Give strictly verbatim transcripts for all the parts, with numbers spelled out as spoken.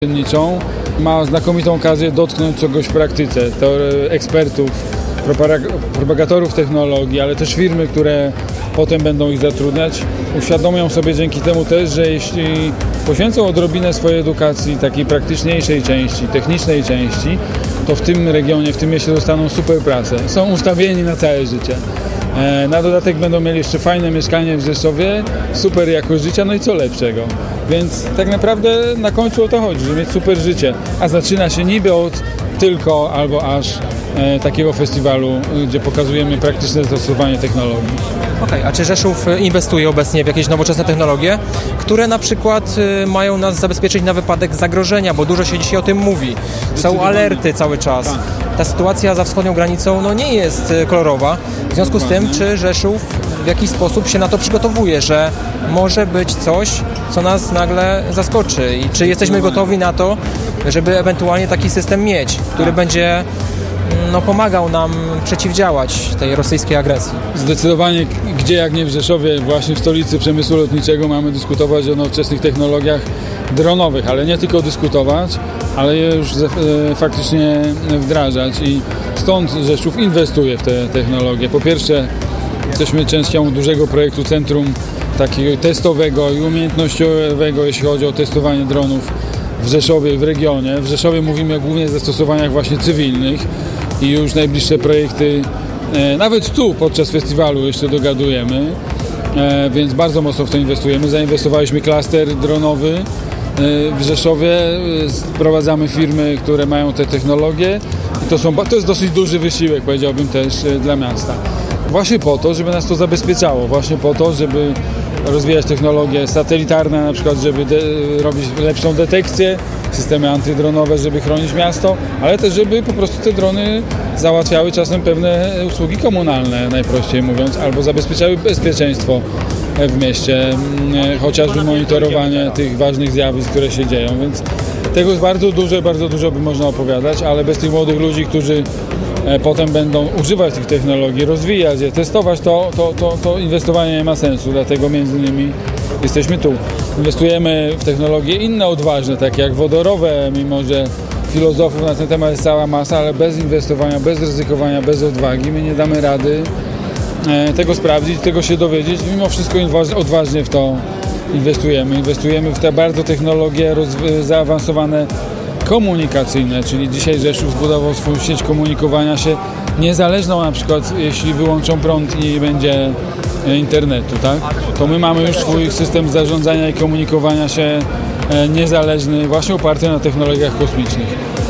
urzędniczą ma znakomitą okazję dotknąć czegoś w praktyce. To ekspertów, propagatorów technologii, ale też firmy, które potem będą ich zatrudniać, uświadomią sobie dzięki temu też, że jeśli poświęcą odrobinę swojej edukacji, takiej praktyczniejszej części, technicznej części, to w tym regionie, w tym mieście dostaną super pracę. Są ustawieni na całe życie. Na dodatek będą mieli jeszcze fajne mieszkanie w Rzeszowie, super jakość życia, no i co lepszego. Więc tak naprawdę na końcu o to chodzi, żeby mieć super życie. A zaczyna się niby od tylko albo aż e, takiego festiwalu, gdzie pokazujemy praktyczne zastosowanie technologii. Okej, okay, a czy Rzeszów inwestuje obecnie w jakieś nowoczesne technologie, które na przykład y, mają nas zabezpieczyć na wypadek zagrożenia, bo dużo się dzisiaj o tym mówi. Są alerty cały czas. Tak. Ta sytuacja za wschodnią granicą no, nie jest kolorowa. W związku z tym, czy Rzeszów w jakiś sposób się na to przygotowuje, że może być coś, co nas nagle zaskoczy i czy jesteśmy gotowi na to, żeby ewentualnie taki system mieć, który będzie no, pomagał nam przeciwdziałać tej rosyjskiej agresji. Zdecydowanie, gdzie jak nie w Rzeszowie, właśnie w stolicy przemysłu lotniczego mamy dyskutować o nowoczesnych technologiach dronowych, ale nie tylko dyskutować, ale je już e, faktycznie wdrażać i stąd Rzeszów inwestuje w te technologie. Po pierwsze, jesteśmy częścią dużego projektu Centrum takiego testowego i umiejętnościowego, jeśli chodzi o testowanie dronów w Rzeszowie i w regionie. W Rzeszowie mówimy głównie o zastosowaniach właśnie cywilnych i już najbliższe projekty, e, nawet tu podczas festiwalu jeszcze dogadujemy, e, więc bardzo mocno w to inwestujemy. Zainwestowaliśmy klaster dronowy e, w Rzeszowie, sprowadzamy firmy, które mają te technologie i to, są, to jest dosyć duży wysiłek, powiedziałbym też, e, dla miasta. Właśnie po to, żeby nas to zabezpieczało, właśnie po to, żeby rozwijać technologie satelitarne, na przykład, żeby de- robić lepszą detekcję, systemy antydronowe, żeby chronić miasto, ale też, żeby po prostu te drony załatwiały czasem pewne usługi komunalne, najprościej mówiąc, albo zabezpieczały bezpieczeństwo w mieście, chociażby monitorowanie tych ważnych zjawisk, które się dzieją, więc tego jest bardzo dużo, bardzo dużo by można opowiadać, ale bez tych młodych ludzi, którzy potem będą używać tych technologii, rozwijać je, testować, to, to, to, to inwestowanie nie ma sensu, dlatego między innymi jesteśmy tu. Inwestujemy w technologie inne odważne, takie jak wodorowe, mimo że filozofów na ten temat jest cała masa, ale bez inwestowania, bez ryzykowania, bez odwagi my nie damy rady tego sprawdzić, tego się dowiedzieć. Mimo wszystko odważnie w to inwestujemy. Inwestujemy w te bardzo technologie rozw- zaawansowane, komunikacyjne, czyli dzisiaj Rzeszów zbudował swoją sieć komunikowania się niezależną, na przykład jeśli wyłączą prąd i nie będzie internetu, tak? To my mamy już swój system zarządzania i komunikowania się niezależny, właśnie oparty na technologiach kosmicznych.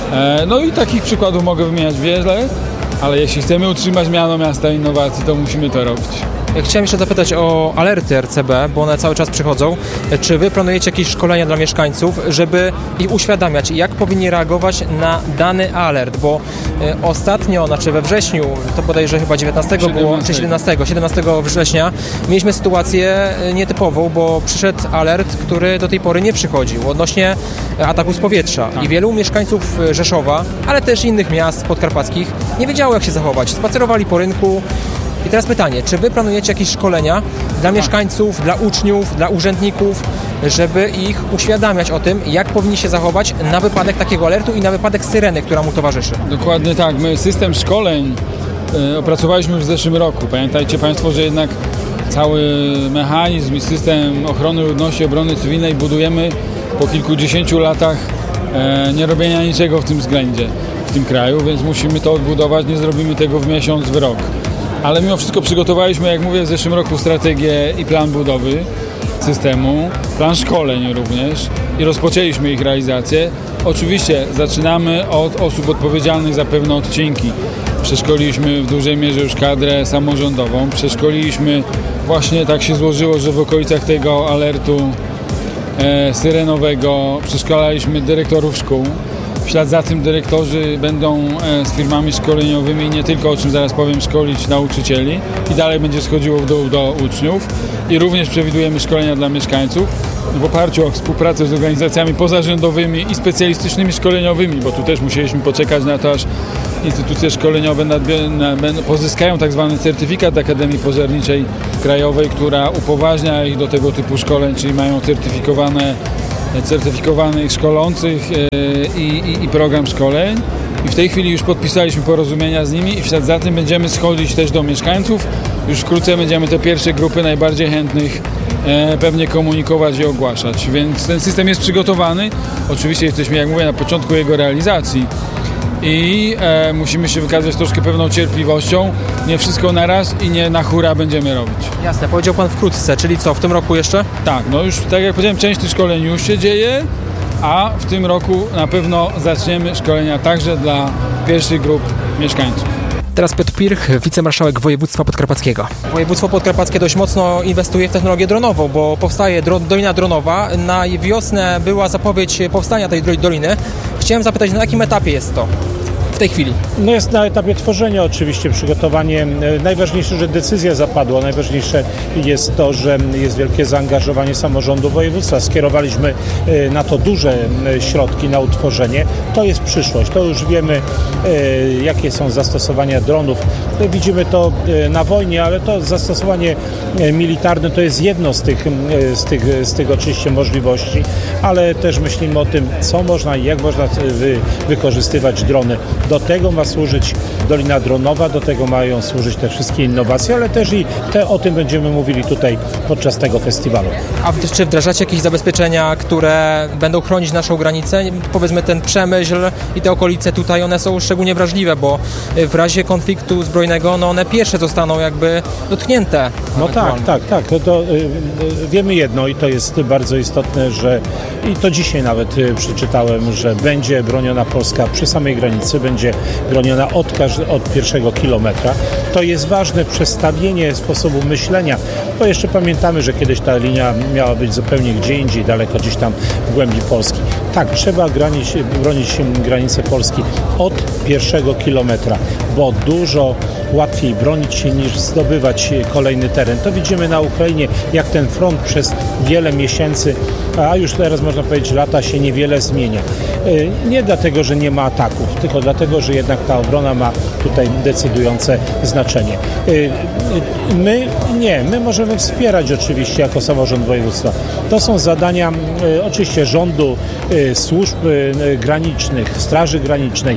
No i takich przykładów mogę wymieniać wiele, ale jeśli chcemy utrzymać miano miasta innowacji, to musimy to robić. Ja chciałem jeszcze zapytać o alerty R C B, bo one cały czas przychodzą. Czy wy planujecie jakieś szkolenia dla mieszkańców, żeby ich uświadamiać, jak powinni reagować na dany alert? Bo y, ostatnio, znaczy we wrześniu, to bodajże chyba dziewiętnastego było, czy siedemnastego, siedemnastego września, mieliśmy sytuację nietypową, bo przyszedł alert, który do tej pory nie przychodził, odnośnie ataku z powietrza. I wielu mieszkańców Rzeszowa, ale też innych miast podkarpackich nie wiedziało, jak się zachować. Spacerowali po rynku. I teraz pytanie, czy wy planujecie jakieś szkolenia dla mieszkańców, dla uczniów, dla urzędników, żeby ich uświadamiać o tym, jak powinni się zachować na wypadek takiego alertu i na wypadek syreny, która mu towarzyszy? Dokładnie tak. My system szkoleń y, opracowaliśmy w zeszłym roku. Pamiętajcie Państwo, że jednak cały mechanizm i system ochrony ludności, obrony cywilnej budujemy po kilkudziesięciu latach y, nie robienia niczego w tym względzie, w tym kraju, więc musimy to odbudować. Nie zrobimy tego w miesiąc, w rok. Ale mimo wszystko przygotowaliśmy, jak mówię, w zeszłym roku strategię i plan budowy systemu, plan szkoleń również i rozpoczęliśmy ich realizację. Oczywiście zaczynamy od osób odpowiedzialnych za pewne odcinki. Przeszkoliliśmy w dużej mierze już kadrę samorządową, przeszkoliliśmy, właśnie tak się złożyło, że w okolicach tego alertu e, syrenowego przeszkolaliśmy dyrektorów szkół. W ślad za tym dyrektorzy będą z firmami szkoleniowymi nie tylko, o czym zaraz powiem, szkolić nauczycieli i dalej będzie schodziło w dół do uczniów i również przewidujemy szkolenia dla mieszkańców w oparciu o współpracę z organizacjami pozarządowymi i specjalistycznymi szkoleniowymi, bo tu też musieliśmy poczekać na to, aż instytucje szkoleniowe pozyskają tak zwany certyfikat Akademii Pożarniczej Krajowej, która upoważnia ich do tego typu szkoleń, czyli mają certyfikowane certyfikowanych, szkolących i, i, i program szkoleń. I w tej chwili już podpisaliśmy porozumienia z nimi i w ślad za tym będziemy schodzić też do mieszkańców. Już wkrótce będziemy te pierwsze grupy najbardziej chętnych e, pewnie komunikować i ogłaszać. Więc ten system jest przygotowany. Oczywiście jesteśmy, jak mówię, na początku jego realizacji i e, musimy się wykazać troszkę pewną cierpliwością. Nie wszystko na raz i nie na hura będziemy robić. Jasne, powiedział Pan wkrótce, czyli co, w tym roku jeszcze? Tak, no już tak jak powiedziałem, część tych szkoleń już się dzieje, a w tym roku na pewno zaczniemy szkolenia także dla pierwszych grup mieszkańców. Teraz Piotr Pirch, wicemarszałek województwa podkarpackiego. Województwo podkarpackie dość mocno inwestuje w technologię dronową, bo powstaje dro- Dolina Dronowa. Na wiosnę była zapowiedź powstania tej doliny. Chciałem zapytać, na jakim etapie jest to w tej chwili? No jest na etapie tworzenia oczywiście, przygotowanie. Najważniejsze, że decyzja zapadła. Najważniejsze jest to, że jest wielkie zaangażowanie samorządu województwa. Skierowaliśmy na to duże środki na utworzenie. To jest przyszłość. To już wiemy, jakie są zastosowania dronów. Widzimy to na wojnie, ale to zastosowanie militarne to jest jedno z tych, z tych, z tych oczywiście możliwości, ale też myślimy o tym, co można i jak można wy, wykorzystywać drony. Do tego ma służyć Dolina Dronowa, do tego mają służyć te wszystkie innowacje, ale też i te, o tym będziemy mówili tutaj podczas tego festiwalu. A czy wdrażacie jakieś zabezpieczenia, które będą chronić naszą granicę? Powiedzmy ten Przemyśl i te okolice tutaj, one są szczególnie wrażliwe, bo w razie konfliktu zbrojnego, no one pierwsze zostaną jakby dotknięte. No tak, tak, tak. To, to, y, wiemy jedno i to jest bardzo istotne, że i to dzisiaj nawet y, przeczytałem, że będzie broniona Polska przy samej granicy, będzie broniona od, każdy, od pierwszego kilometra. To jest ważne przestawienie sposobu myślenia, bo jeszcze pamiętamy, że kiedyś ta linia miała być zupełnie gdzie indziej, daleko gdzieś tam w głębi Polski. Tak, trzeba granić, bronić granicę Polski od pierwszego kilometra, bo dużo łatwiej bronić się niż zdobywać kolejny teren. To widzimy na Ukrainie, jak ten front przez wiele miesięcy, a już teraz można powiedzieć lata, się niewiele zmienia. Nie dlatego, że nie ma ataków, tylko dlatego, że jednak ta obrona ma tutaj decydujące znaczenie. My nie, my możemy wspierać oczywiście jako samorząd województwa. To są zadania oczywiście rządu, służb granicznych, Straży Granicznej,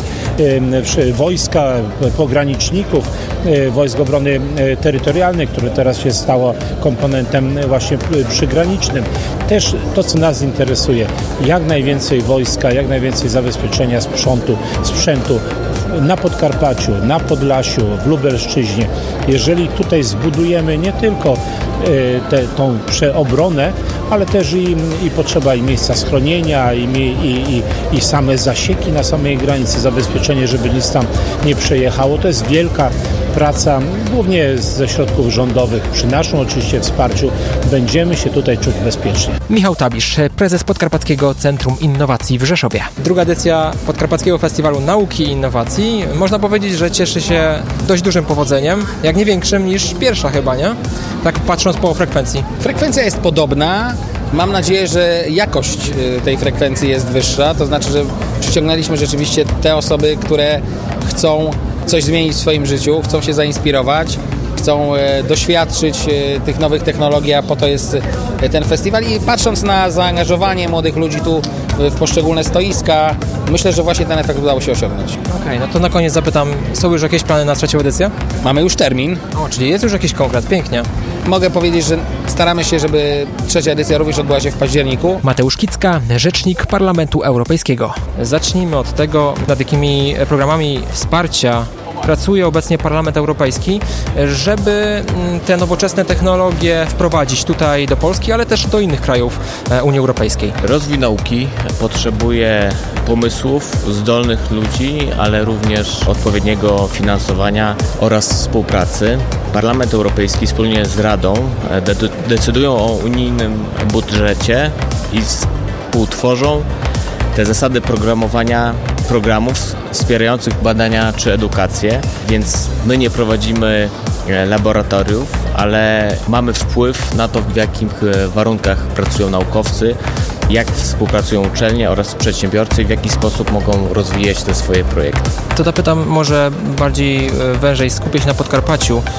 wojska, pograniczników, Wojsk Obrony Terytorialnej, które teraz się stało komponentem właśnie przygranicznym. Też to, co nas interesuje, jak najwięcej wojska, jak najwięcej zabezpieczenia sprzętu, sprzętu na Podkarpaciu, na Podlasiu, w Lubelszczyźnie. Jeżeli tutaj zbudujemy nie tylko te, tą obronę, ale też i, i potrzeba i miejsca schronienia, i, i, i, i same zasieki na samej granicy, zabezpieczenie, żeby nic tam nie przejechało. To jest wielka praca, głównie ze środków rządowych. Przy naszym oczywiście wsparciu będziemy się tutaj czuć bezpiecznie. Michał Tabisz, prezes Podkarpackiego Centrum Innowacji w Rzeszowie. Druga edycja Podkarpackiego Festiwalu Nauki i Innowacji. Można powiedzieć, że cieszy się dość dużym powodzeniem, jak nie większym niż pierwsza chyba, nie? Tak patrząc po frekwencji. Frekwencja jest podobna. Mam nadzieję, że jakość tej frekwencji jest wyższa, to znaczy, że przyciągnęliśmy rzeczywiście te osoby, które chcą coś zmienić w swoim życiu, chcą się zainspirować, chcą doświadczyć tych nowych technologii, a po to jest ten festiwal. I patrząc na zaangażowanie młodych ludzi tu w poszczególne stoiska, myślę, że właśnie ten efekt udało się osiągnąć. Okej, okay, no to na koniec zapytam, są już jakieś plany na trzecią edycję? Mamy już termin. O, czyli jest już jakiś konkret, pięknie. Mogę powiedzieć, że staramy się, żeby trzecia edycja również odbyła się w październiku. Mateusz Kicka, rzecznik Parlamentu Europejskiego. Zacznijmy od tego, nad jakimi programami wsparcia pracuje obecnie Parlament Europejski, żeby te nowoczesne technologie wprowadzić tutaj do Polski, ale też do innych krajów Unii Europejskiej. Rozwój nauki potrzebuje pomysłów, zdolnych ludzi, ale również odpowiedniego finansowania oraz współpracy. Parlament Europejski wspólnie z Radą de- decydują o unijnym budżecie i współtworzą te zasady programowania programów wspierających badania czy edukację, więc my nie prowadzimy laboratoriów, ale mamy wpływ na to, w jakich warunkach pracują naukowcy, jak współpracują uczelnie oraz przedsiębiorcy i w jaki sposób mogą rozwijać te swoje projekty. To zapytam może bardziej wężej, skupię się na Podkarpaciu.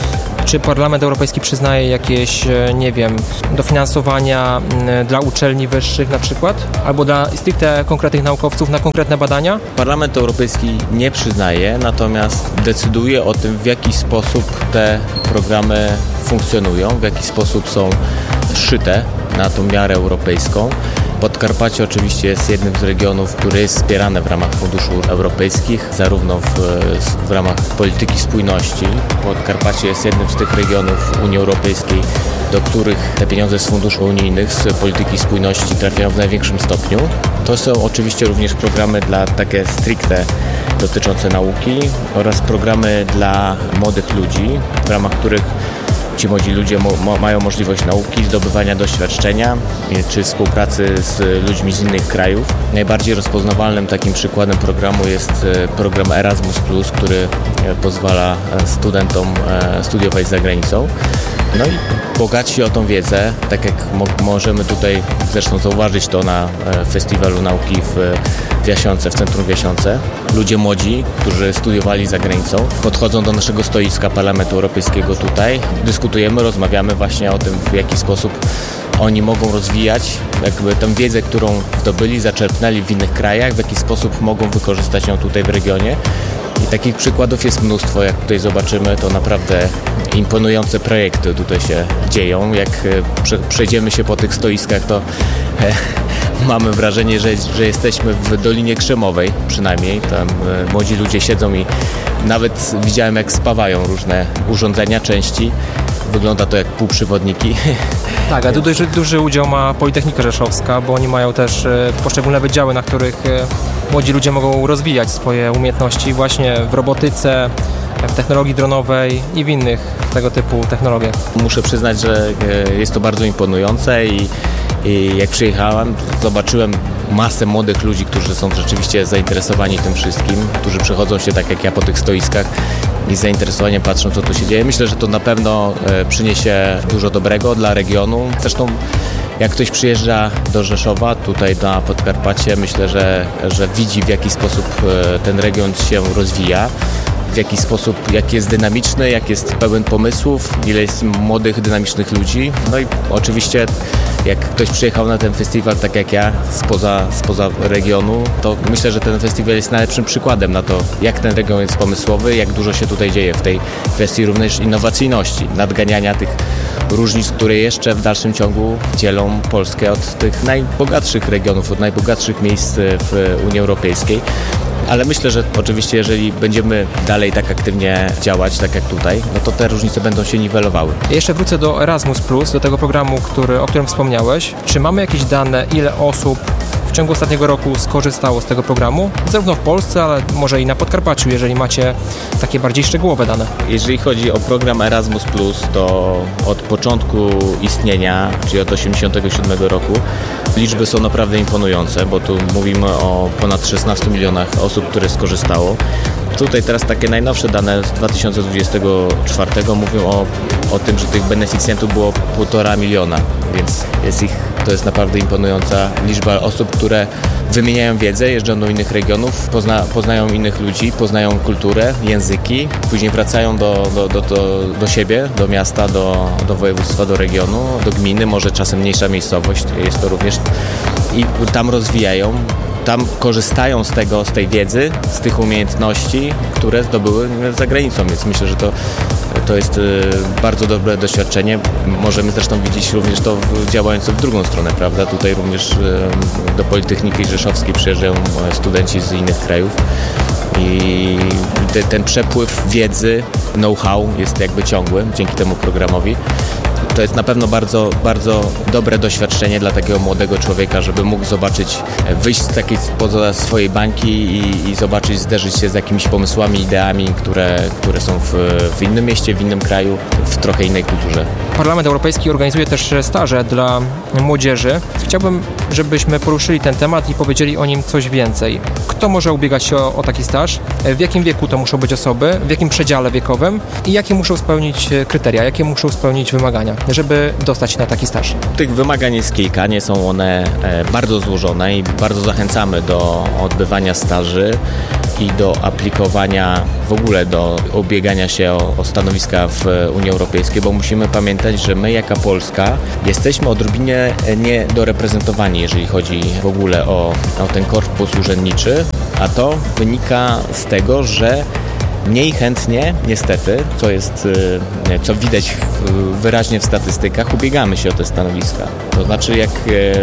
Czy Parlament Europejski przyznaje jakieś, nie wiem, dofinansowania dla uczelni wyższych na przykład? Albo dla stricte konkretnych naukowców na konkretne badania? Parlament Europejski nie przyznaje, natomiast decyduje o tym, w jaki sposób te programy funkcjonują, w jaki sposób są szyte na tą miarę europejską. Podkarpacie oczywiście jest jednym z regionów, który jest wspierany w ramach funduszy europejskich, zarówno w, w ramach polityki spójności. Podkarpacie jest jednym z tych regionów Unii Europejskiej, do których te pieniądze z funduszy unijnych, z polityki spójności trafiają w największym stopniu. To są oczywiście również programy dla takie stricte dotyczące nauki oraz programy dla młodych ludzi, w ramach których ci młodzi ludzie mo- mają możliwość nauki, zdobywania doświadczenia czy współpracy z ludźmi z innych krajów. Najbardziej rozpoznawalnym takim przykładem programu jest program Erasmus plus, który pozwala studentom studiować za granicą. No i bogaci o tą wiedzę, tak jak mo- możemy tutaj zresztą zauważyć to na Festiwalu Nauki w w Jasionce, w centrum w Jasionce. Ludzie młodzi, którzy studiowali za granicą, podchodzą do naszego stoiska Parlamentu Europejskiego tutaj. Dyskutujemy, rozmawiamy właśnie o tym, w jaki sposób oni mogą rozwijać jakby tę wiedzę, którą zdobyli, zaczerpnęli w innych krajach, w jaki sposób mogą wykorzystać ją tutaj w regionie. I takich przykładów jest mnóstwo, jak tutaj zobaczymy, to naprawdę imponujące projekty tutaj się dzieją. Jak przejdziemy się po tych stoiskach, to mamy wrażenie, że, że jesteśmy w Dolinie Krzemowej przynajmniej. Tam młodzi ludzie siedzą i nawet widziałem, jak spawają różne urządzenia, części. Wygląda to jak półprzewodniki. Tak, a tu duży, duży udział ma Politechnika Rzeszowska, bo oni mają też poszczególne wydziały, na których młodzi ludzie mogą rozwijać swoje umiejętności właśnie w robotyce, w technologii dronowej i w innych tego typu technologiach. Muszę przyznać, że jest to bardzo imponujące i, i jak przyjechałem, zobaczyłem masę młodych ludzi, którzy są rzeczywiście zainteresowani tym wszystkim, którzy przechodzą się tak jak ja po tych stoiskach i z zainteresowaniem patrzą, co tu się dzieje. Myślę, że to na pewno przyniesie dużo dobrego dla regionu. Zresztą jak ktoś przyjeżdża do Rzeszowa, tutaj na Podkarpacie, myślę, że, że widzi, w jaki sposób ten region się rozwija, w jaki sposób, jak jest dynamiczny, jak jest pełen pomysłów, ile jest młodych, dynamicznych ludzi. No i oczywiście jak ktoś przyjechał na ten festiwal, tak jak ja, spoza, spoza regionu, to myślę, że ten festiwal jest najlepszym przykładem na to, jak ten region jest pomysłowy, jak dużo się tutaj dzieje w tej kwestii również innowacyjności, nadganiania tych różnic, które jeszcze w dalszym ciągu dzielą Polskę od tych najbogatszych regionów, od najbogatszych miejsc w Unii Europejskiej. Ale myślę, że oczywiście jeżeli będziemy dalej tak aktywnie działać, tak jak tutaj, no to te różnice będą się niwelowały. Ja jeszcze wrócę do Erasmus plus, do tego programu, który, o którym wspomniałeś. Czy mamy jakieś dane, ile osób w ciągu ostatniego roku skorzystało z tego programu? Zarówno w Polsce, ale może i na Podkarpaciu, jeżeli macie takie bardziej szczegółowe dane. Jeżeli chodzi o program Erasmus plus, to od początku istnienia, czyli od osiemdziesiątego siódmego roku, liczby są naprawdę imponujące, bo tu mówimy o ponad szesnastu milionach osób, które skorzystało. Tutaj teraz takie najnowsze dane z dwa tysiące dwudziestego czwartego mówią o, o tym, że tych beneficjentów było półtora miliona, więc jest ich, to jest naprawdę imponująca liczba osób, które wymieniają wiedzę, jeżdżą do innych regionów, pozna, poznają innych ludzi, poznają kulturę, języki, później wracają do, do, do, do, do siebie, do miasta, do, do województwa, do regionu, do gminy, może czasem mniejsza miejscowość jest to również, i tam rozwijają. Tam korzystają z tego, z tej wiedzy, z tych umiejętności, które zdobyły za granicą, więc myślę, że to, to jest bardzo dobre doświadczenie. Możemy zresztą widzieć również to działające w drugą stronę, prawda? Tutaj również do Politechniki Rzeszowskiej przyjeżdżają studenci z innych krajów i te, ten przepływ wiedzy, know-how jest jakby ciągły dzięki temu programowi. To jest na pewno bardzo, bardzo dobre doświadczenie dla takiego młodego człowieka, żeby mógł zobaczyć, wyjść z takiej spoza swojej bańki i, i zobaczyć, zderzyć się z jakimiś pomysłami, ideami, które, które są w, w innym mieście, w innym kraju, w trochę innej kulturze. Parlament Europejski organizuje też staże dla młodzieży. Chciałbym, żebyśmy poruszyli ten temat i powiedzieli o nim coś więcej. Kto może ubiegać się o, o taki staż? W jakim wieku to muszą być osoby? W jakim przedziale wiekowym? I jakie muszą spełnić kryteria? Jakie muszą spełnić wymagania? żeby dostać się na taki staż? Tych wymagań jest kilka, nie są one bardzo złożone i bardzo zachęcamy do odbywania staży i do aplikowania, w ogóle do ubiegania się o, o stanowiska w Unii Europejskiej, bo musimy pamiętać, że my jako Polska jesteśmy odrobinie niedoreprezentowani, jeżeli chodzi w ogóle o, o ten korpus urzędniczy, a to wynika z tego, że mniej chętnie, niestety, co jest, co widać wyraźnie w statystykach, ubiegamy się o te stanowiska. To znaczy, jak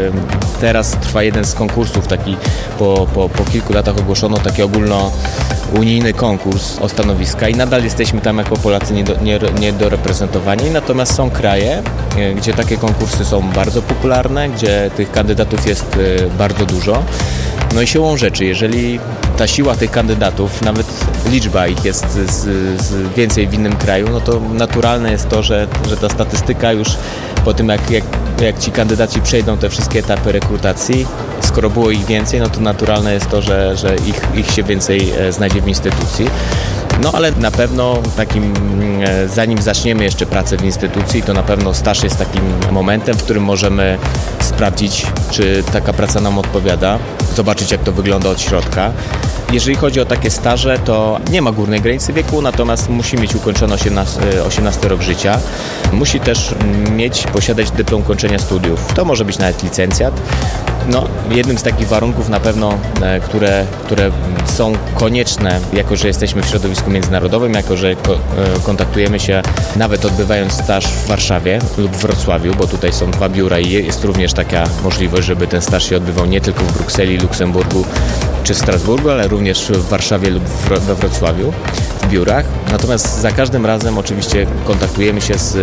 teraz trwa jeden z konkursów, taki po, po, po kilku latach ogłoszono taki ogólnounijny konkurs o stanowiska i nadal jesteśmy tam jako Polacy niedoreprezentowani, natomiast są kraje, gdzie takie konkursy są bardzo popularne, gdzie tych kandydatów jest bardzo dużo. No i siłą rzeczy, jeżeli ta siła tych kandydatów, nawet liczba ich jest z, z więcej w innym kraju, no to naturalne jest to, że, że ta statystyka już po tym, jak, jak, jak ci kandydaci przejdą te wszystkie etapy rekrutacji, skoro było ich więcej, no to naturalne jest to, że, że ich, ich się więcej znajdzie w instytucji. No ale na pewno takim, zanim zaczniemy jeszcze pracę w instytucji, to na pewno staż jest takim momentem, w którym możemy sprawdzić, czy taka praca nam odpowiada, zobaczyć, jak to wygląda od środka. Jeżeli chodzi o takie staże, to nie ma górnej granicy wieku, natomiast musi mieć ukończony osiemnasty rok życia. Musi też mieć, posiadać dyplom ukończenia studiów. To może być nawet licencjat. No, jednym z takich warunków na pewno, które, które są konieczne, jako że jesteśmy w środowisku międzynarodowym, jako że kontaktujemy się, nawet odbywając staż w Warszawie lub w Wrocławiu, bo tutaj są dwa biura i jest również taka możliwość, żeby ten staż się odbywał nie tylko w Brukseli, Luksemburgu czy w Strasburgu, ale również w Warszawie lub we Wrocławiu w biurach. Natomiast za każdym razem oczywiście kontaktujemy się z,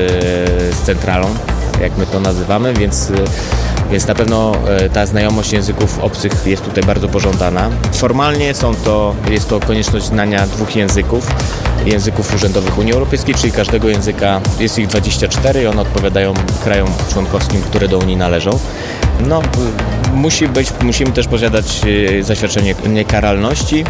z centralą, jak my to nazywamy, więc Więc na pewno ta znajomość języków obcych jest tutaj bardzo pożądana. Formalnie są to, jest to konieczność znania dwóch języków, języków urzędowych Unii Europejskiej, czyli każdego języka, jest ich dwadzieścia cztery i one odpowiadają krajom członkowskim, które do Unii należą. No, musi być, musimy też posiadać zaświadczenie niekaralności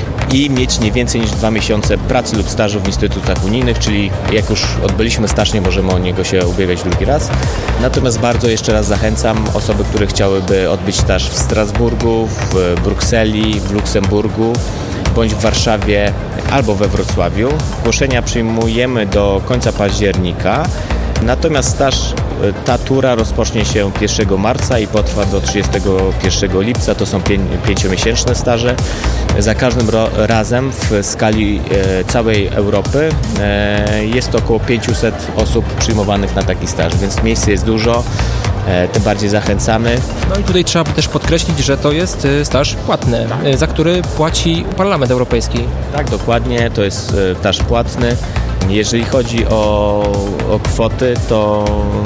i mieć nie więcej niż dwa miesiące pracy lub stażu w instytucjach unijnych, czyli jak już odbyliśmy staż, nie możemy o niego się ubiegać drugi raz. Natomiast bardzo jeszcze raz zachęcam osoby, które chciałyby odbyć staż w Strasburgu, w Brukseli, w Luksemburgu bądź w Warszawie albo we Wrocławiu. Zgłoszenia przyjmujemy do końca października. Natomiast staż, ta tura rozpocznie się pierwszego marca i potrwa do trzydziestego pierwszego lipca. To są pię- pięciomiesięczne staże. Za każdym ro- razem w skali e, całej Europy e, jest około pięćset osób przyjmowanych na taki staż, więc miejsce jest dużo. E, tym bardziej zachęcamy. No i tutaj trzeba też podkreślić, że to jest staż płatny, za który płaci Parlament Europejski. Tak, dokładnie, to jest staż płatny. Jeżeli chodzi o, o kwoty, to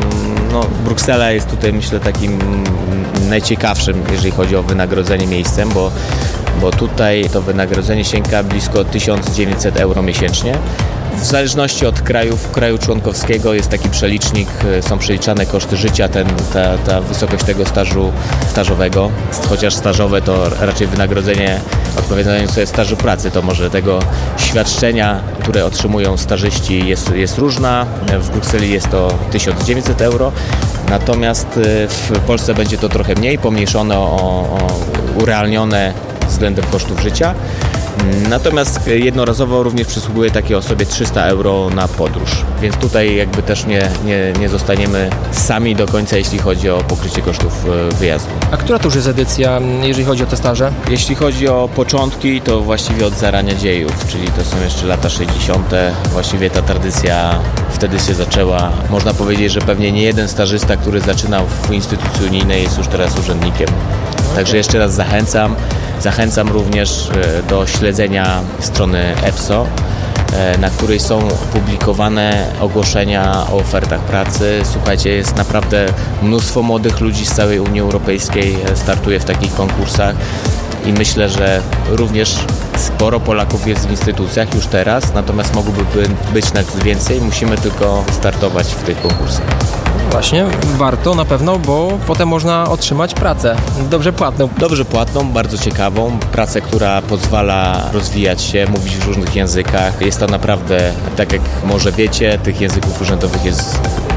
no, Bruksela jest tutaj, myślę, takim najciekawszym, jeżeli chodzi o wynagrodzenie miejscem, bo, bo tutaj to wynagrodzenie sięga blisko tysiąc dziewięćset euro miesięcznie. W zależności od krajów, kraju członkowskiego jest taki przelicznik, są przeliczane koszty życia, ten, ta, ta wysokość tego stażu stażowego, chociaż stażowe to raczej wynagrodzenie odpowiadając sobie stażu pracy, to może tego świadczenia, które otrzymują stażyści jest, jest różna. W Brukseli jest to tysiąc dziewięćset euro, natomiast w Polsce będzie to trochę mniej, pomniejszone o, o urealnione względem kosztów życia. Natomiast jednorazowo również przysługuje takiej osobie trzysta euro na podróż, więc tutaj jakby też nie, nie, nie zostaniemy sami do końca, jeśli chodzi o pokrycie kosztów wyjazdu. A która to już jest edycja, jeżeli chodzi o te staże? Jeśli chodzi o początki, to właściwie od zarania dziejów, czyli to są jeszcze lata sześćdziesiąte. Właściwie ta tradycja wtedy się zaczęła. Można powiedzieć, że pewnie nie jeden stażysta, który zaczynał w instytucji unijnej, jest już teraz urzędnikiem. Także jeszcze raz zachęcam. Zachęcam również do śledzenia strony E P S O, na której są publikowane ogłoszenia o ofertach pracy. Słuchajcie, jest naprawdę mnóstwo młodych ludzi z całej Unii Europejskiej startuje w takich konkursach i myślę, że również sporo Polaków jest w instytucjach już teraz, natomiast mogłoby być nas więcej. Musimy tylko startować w tych konkursach. Właśnie, warto na pewno, bo potem można otrzymać pracę dobrze płatną. Dobrze płatną, bardzo ciekawą, pracę, która pozwala rozwijać się, mówić w różnych językach. Jest to naprawdę, tak jak może wiecie, tych języków urzędowych jest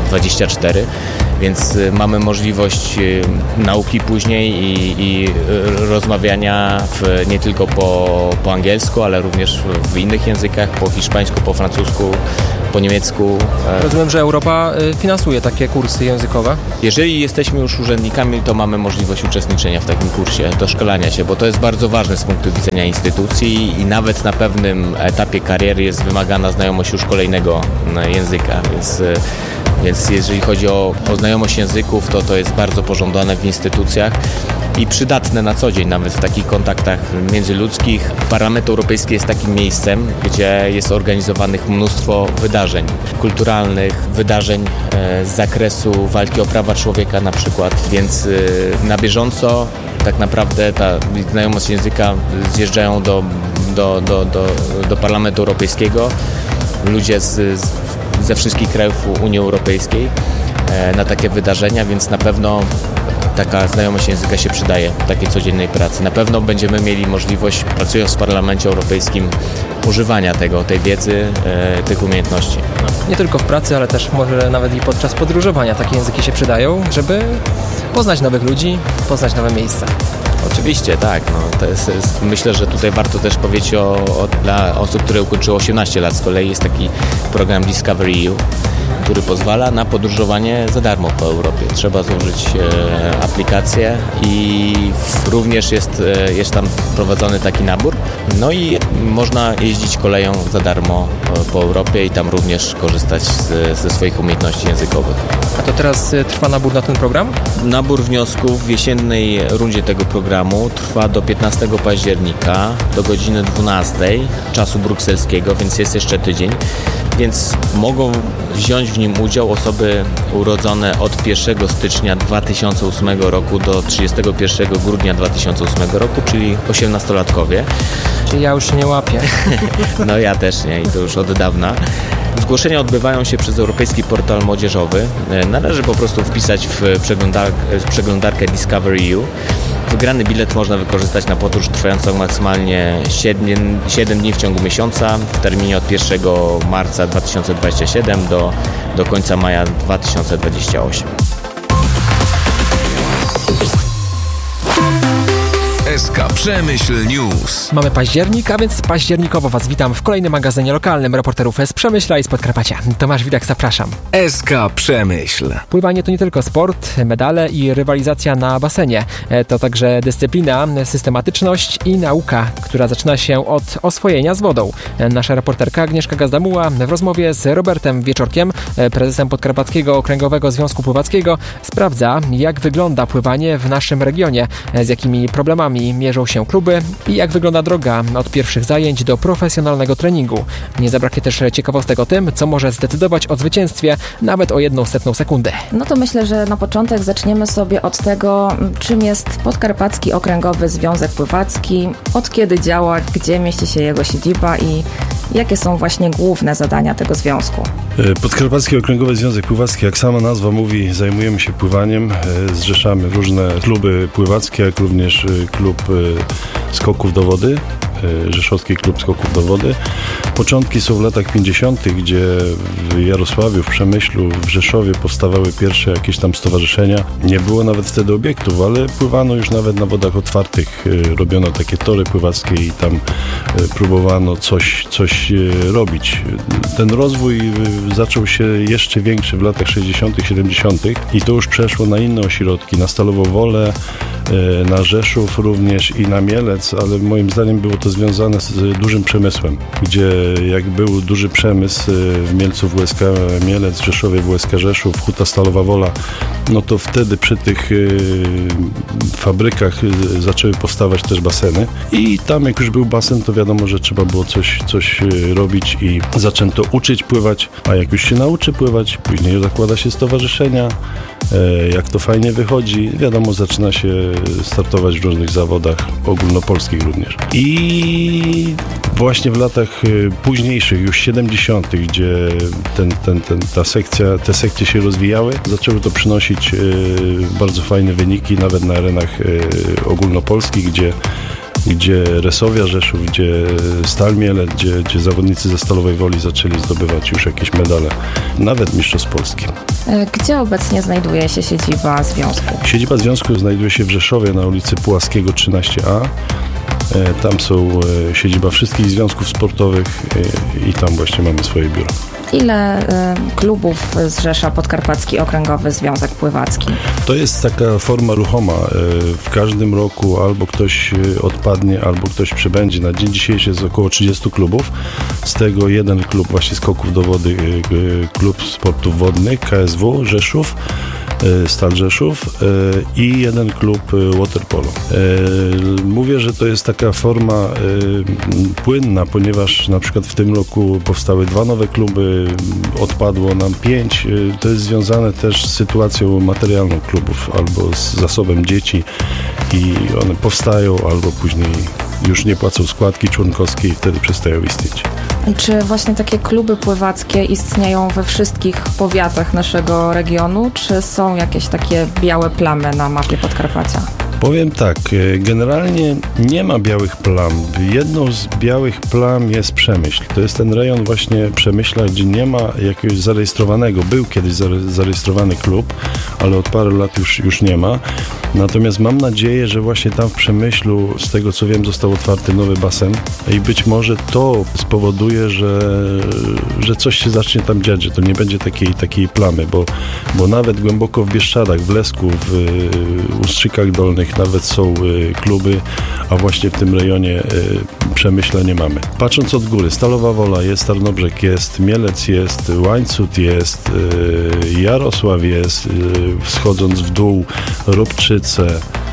dwadzieścia cztery, więc mamy możliwość nauki później i, i rozmawiania w, nie tylko po, po angielsku, ale również w innych językach, po hiszpańsku, po francusku, po niemiecku. Rozumiem, że Europa finansuje takie kursy językowe. Jeżeli jesteśmy już urzędnikami, to mamy możliwość uczestniczenia w takim kursie, doszkalania się, bo to jest bardzo ważne z punktu widzenia instytucji i nawet na pewnym etapie kariery jest wymagana znajomość już kolejnego języka, więc, więc jeżeli chodzi o, o znajomość języków, to to jest bardzo pożądane w instytucjach i przydatne na co dzień, nawet w takich kontaktach międzyludzkich. Parlament Europejski jest takim miejscem, gdzie jest organizowanych mnóstwo wydarzeń kulturalnych, wydarzeń z zakresu walki o prawa człowieka na przykład, więc na bieżąco tak naprawdę ta znajomość języka zjeżdżają do, do, do, do, do Parlamentu Europejskiego ludzie z, z, ze wszystkich krajów Unii Europejskiej na takie wydarzenia, więc na pewno taka znajomość języka się przydaje w takiej codziennej pracy. Na pewno będziemy mieli możliwość, pracując w Parlamencie Europejskim, używania tego, tej wiedzy, e, tych umiejętności. Nie tylko w pracy, ale też może nawet i podczas podróżowania takie języki się przydają, żeby poznać nowych ludzi, poznać nowe miejsca. Oczywiście, tak. No, to jest, jest, myślę, że tutaj warto też powiedzieć o, o, dla osób, które ukończyły osiemnaście lat. Z kolei jest taki program Discovery E U, który pozwala na podróżowanie za darmo po Europie. Trzeba złożyć e, aplikację i w, również jest, e, jest tam prowadzony taki nabór. No i można jeździć koleją za darmo e, po Europie i tam również korzystać z, ze swoich umiejętności językowych. A to teraz e, trwa nabór na ten program? Nabór wniosków w jesiennej rundzie tego programu trwa do piętnastego października do godziny dwunastej czasu brukselskiego, więc jest jeszcze tydzień. Więc mogą wziąć w nim udział osoby urodzone od pierwszego stycznia dwa tysiące ósmego roku do trzydziestego pierwszego grudnia dwa tysiące ósmego roku, czyli osiemnastolatkowie. Czyli ja już się nie łapię. No ja też nie i to już od dawna. Zgłoszenia odbywają się przez Europejski Portal Młodzieżowy. Należy po prostu wpisać w przeglądarkę, w przeglądarkę Discovery E U. Wygrany bilet można wykorzystać na podróż trwającą maksymalnie siedem dni w ciągu miesiąca w terminie od pierwszego marca dwa tysiące dwudziestego siódmego do, do końca maja dwa tysiące dwudziestego ósmego. S K Przemyśl News. Mamy październik, a więc październikowo Was witam w kolejnym magazynie lokalnym reporterów z Przemyśla i z Podkarpacia. Tomasz Widak, zapraszam. S K Przemyśl. Pływanie to nie tylko sport, medale i rywalizacja na basenie. To także dyscyplina, systematyczność i nauka, która zaczyna się od oswojenia z wodą. Nasza reporterka Agnieszka Gazdamuła w rozmowie z Robertem Wieczorkiem, prezesem Podkarpackiego Okręgowego Związku Pływackiego, sprawdza, jak wygląda pływanie w naszym regionie, z jakimi problemami mierzą się kluby i jak wygląda droga od pierwszych zajęć do profesjonalnego treningu. Nie zabraknie też ciekawostek o tym, co może zdecydować o zwycięstwie nawet o jedną setną sekundę. No to myślę, że na początek zaczniemy sobie od tego, czym jest Podkarpacki Okręgowy Związek Pływacki, od kiedy działa, gdzie mieści się jego siedziba i jakie są właśnie główne zadania tego związku. Podkarpacki Okręgowy Związek Pływacki, jak sama nazwa mówi, zajmujemy się pływaniem. Zrzeszamy różne kluby pływackie, jak również klub skoków do wody, Rzeszowski Klub Skoków do Wody. Początki są w latach pięćdziesiątych, gdzie w Jarosławiu, w Przemyślu, w Rzeszowie powstawały pierwsze jakieś tam stowarzyszenia. Nie było nawet wtedy obiektów, ale pływano już nawet na wodach otwartych. Robiono takie tory pływackie i tam próbowano coś, coś robić. Ten rozwój zaczął się jeszcze większy w latach sześćdziesiątych, siedemdziesiątych i to już przeszło na inne ośrodki, na Stalową Wolę, na Rzeszów również i na Mielec, ale moim zdaniem było to związane z dużym przemysłem, gdzie jak był duży przemysł w Mielcu W S K Mielec, w Rzeszowie W S K Rzeszów, Huta Stalowa Wola, no to wtedy przy tych fabrykach zaczęły powstawać też baseny i tam jak już był basen, to wiadomo, że trzeba było coś, coś robić i zaczęto uczyć pływać, a jak już się nauczy pływać, później zakłada się stowarzyszenia, jak to fajnie wychodzi, wiadomo, zaczyna się startować w różnych zawodach ogólnopolskich również. I właśnie w latach późniejszych, już siedemdziesiątych, gdzie ten, ten, ten, ta sekcja, te sekcje się rozwijały, zaczęły to przynosić bardzo fajne wyniki, nawet na arenach ogólnopolskich, gdzie gdzie Resowia Rzeszów, gdzie Stal Mielec, gdzie, gdzie zawodnicy ze Stalowej Woli zaczęli zdobywać już jakieś medale, nawet mistrzostw Polski. Gdzie obecnie znajduje się siedziba związku? Siedziba związku znajduje się w Rzeszowie na ulicy Pułaskiego trzynaście A. Tam są siedziba wszystkich związków sportowych i tam właśnie mamy swoje biuro. Ile y, klubów zrzesza Podkarpacki Okręgowy Związek Pływacki? To jest taka forma ruchoma. W każdym roku albo ktoś odpadnie, albo ktoś przybędzie. Na dzień dzisiejszy jest około trzydziestu klubów. Z tego jeden klub właśnie skoków do wody, klub sportów wodnych, K S W Rzeszów, Stal Rzeszów i jeden klub waterpolo. Mówię, że to jest taka forma płynna, ponieważ na przykład w tym roku powstały dwa nowe kluby, odpadło nam pięć. To jest związane też z sytuacją materialną klubów albo z zasobem dzieci i one powstają albo później już nie płacą składki członkowskiej i wtedy przestają istnieć. Czy właśnie takie kluby pływackie istnieją we wszystkich powiatach naszego regionu, czy są jakieś takie białe plamy na mapie Podkarpacia? Powiem tak, generalnie nie ma białych plam. Jedną z białych plam jest Przemyśl. To jest ten rejon właśnie Przemyśla, gdzie nie ma jakiegoś zarejestrowanego. Był kiedyś zarejestrowany klub, ale od paru lat już, już nie ma. Natomiast mam nadzieję, że właśnie tam w Przemyślu, z tego co wiem, został otwarty nowy basen i być może to spowoduje, że, że coś się zacznie tam dziać, że to nie będzie takiej, takiej plamy, bo, bo nawet głęboko w Bieszczadach, w Lesku, w Ustrzykach Dolnych nawet są kluby, a właśnie w tym rejonie Przemyśla nie mamy. Patrząc od góry, Stalowa Wola jest, Tarnobrzeg jest, Mielec jest, Łańcut jest, Jarosław jest, wschodząc w dół Robczyce,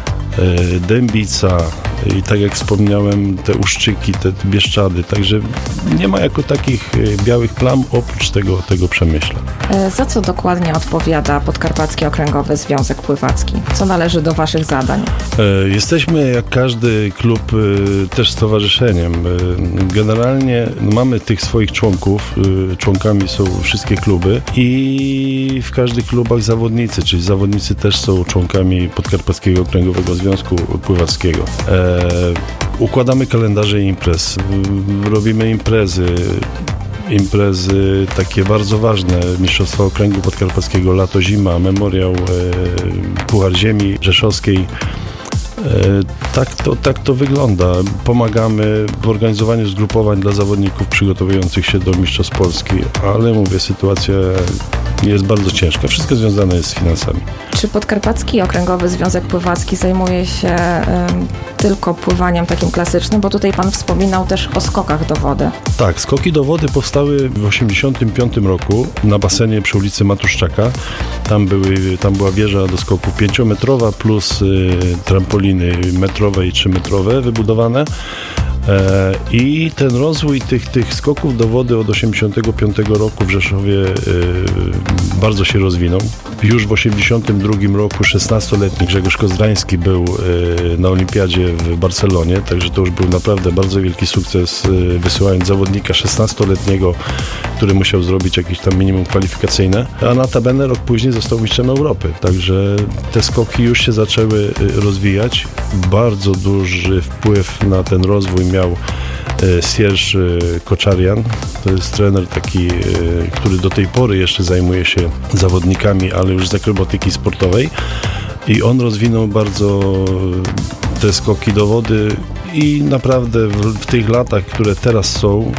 Dębica i tak jak wspomniałem, te Uszczyki, te Bieszczady, także nie ma jako takich białych plam oprócz tego, tego Przemyśla. Za co dokładnie odpowiada Podkarpacki Okręgowy Związek Pływacki? Co należy do Waszych zadań? Jesteśmy jak każdy klub też stowarzyszeniem. Generalnie mamy tych swoich członków, członkami są wszystkie kluby i w każdych klubach zawodnicy, czyli zawodnicy też są członkami Podkarpackiego Okręgowego Związku Pływackiego. Układamy kalendarze imprez, robimy imprezy, imprezy takie bardzo ważne, Mistrzostwa Okręgu Podkarpackiego, lato, zima, memoriał, Puchar Ziemi Rzeszowskiej. Tak to, tak to wygląda. Pomagamy w organizowaniu zgrupowań dla zawodników przygotowujących się do Mistrzostw Polski, ale mówię, sytuacja jest bardzo ciężka. Wszystko związane jest z finansami. Czy Podkarpacki Okręgowy Związek Pływacki zajmuje się um, tylko pływaniem takim klasycznym? Bo tutaj Pan wspominał też o skokach do wody. Tak, skoki do wody powstały w osiemdziesiątym piątym roku na basenie przy ulicy Matuszczaka. Tam, były, tam była wieża do skoku pięciometrowa plus y, trampoliny metrowe i trzymetrowe wybudowane. E, I ten rozwój tych, tych skoków do wody od osiemdziesiątego piątego roku w Rzeszowie e, bardzo się rozwinął. Już w osiemdziesiątym drugim roku szesnastoletni Grzegorz Kozdrański był e, na olimpiadzie w Barcelonie, także to już był naprawdę bardzo wielki sukces, e, wysyłając zawodnika szesnastoletniego, który musiał zrobić jakieś tam minimum kwalifikacyjne, a notabene rok później został mistrzem Europy, także te skoki już się zaczęły rozwijać. Bardzo duży wpływ na ten rozwój miał Sierż Koczarian. To jest trener taki, który do tej pory jeszcze zajmuje się zawodnikami, ale już z akrobatyki sportowej i on rozwinął bardzo te skoki do wody i naprawdę w, w tych latach, które teraz są,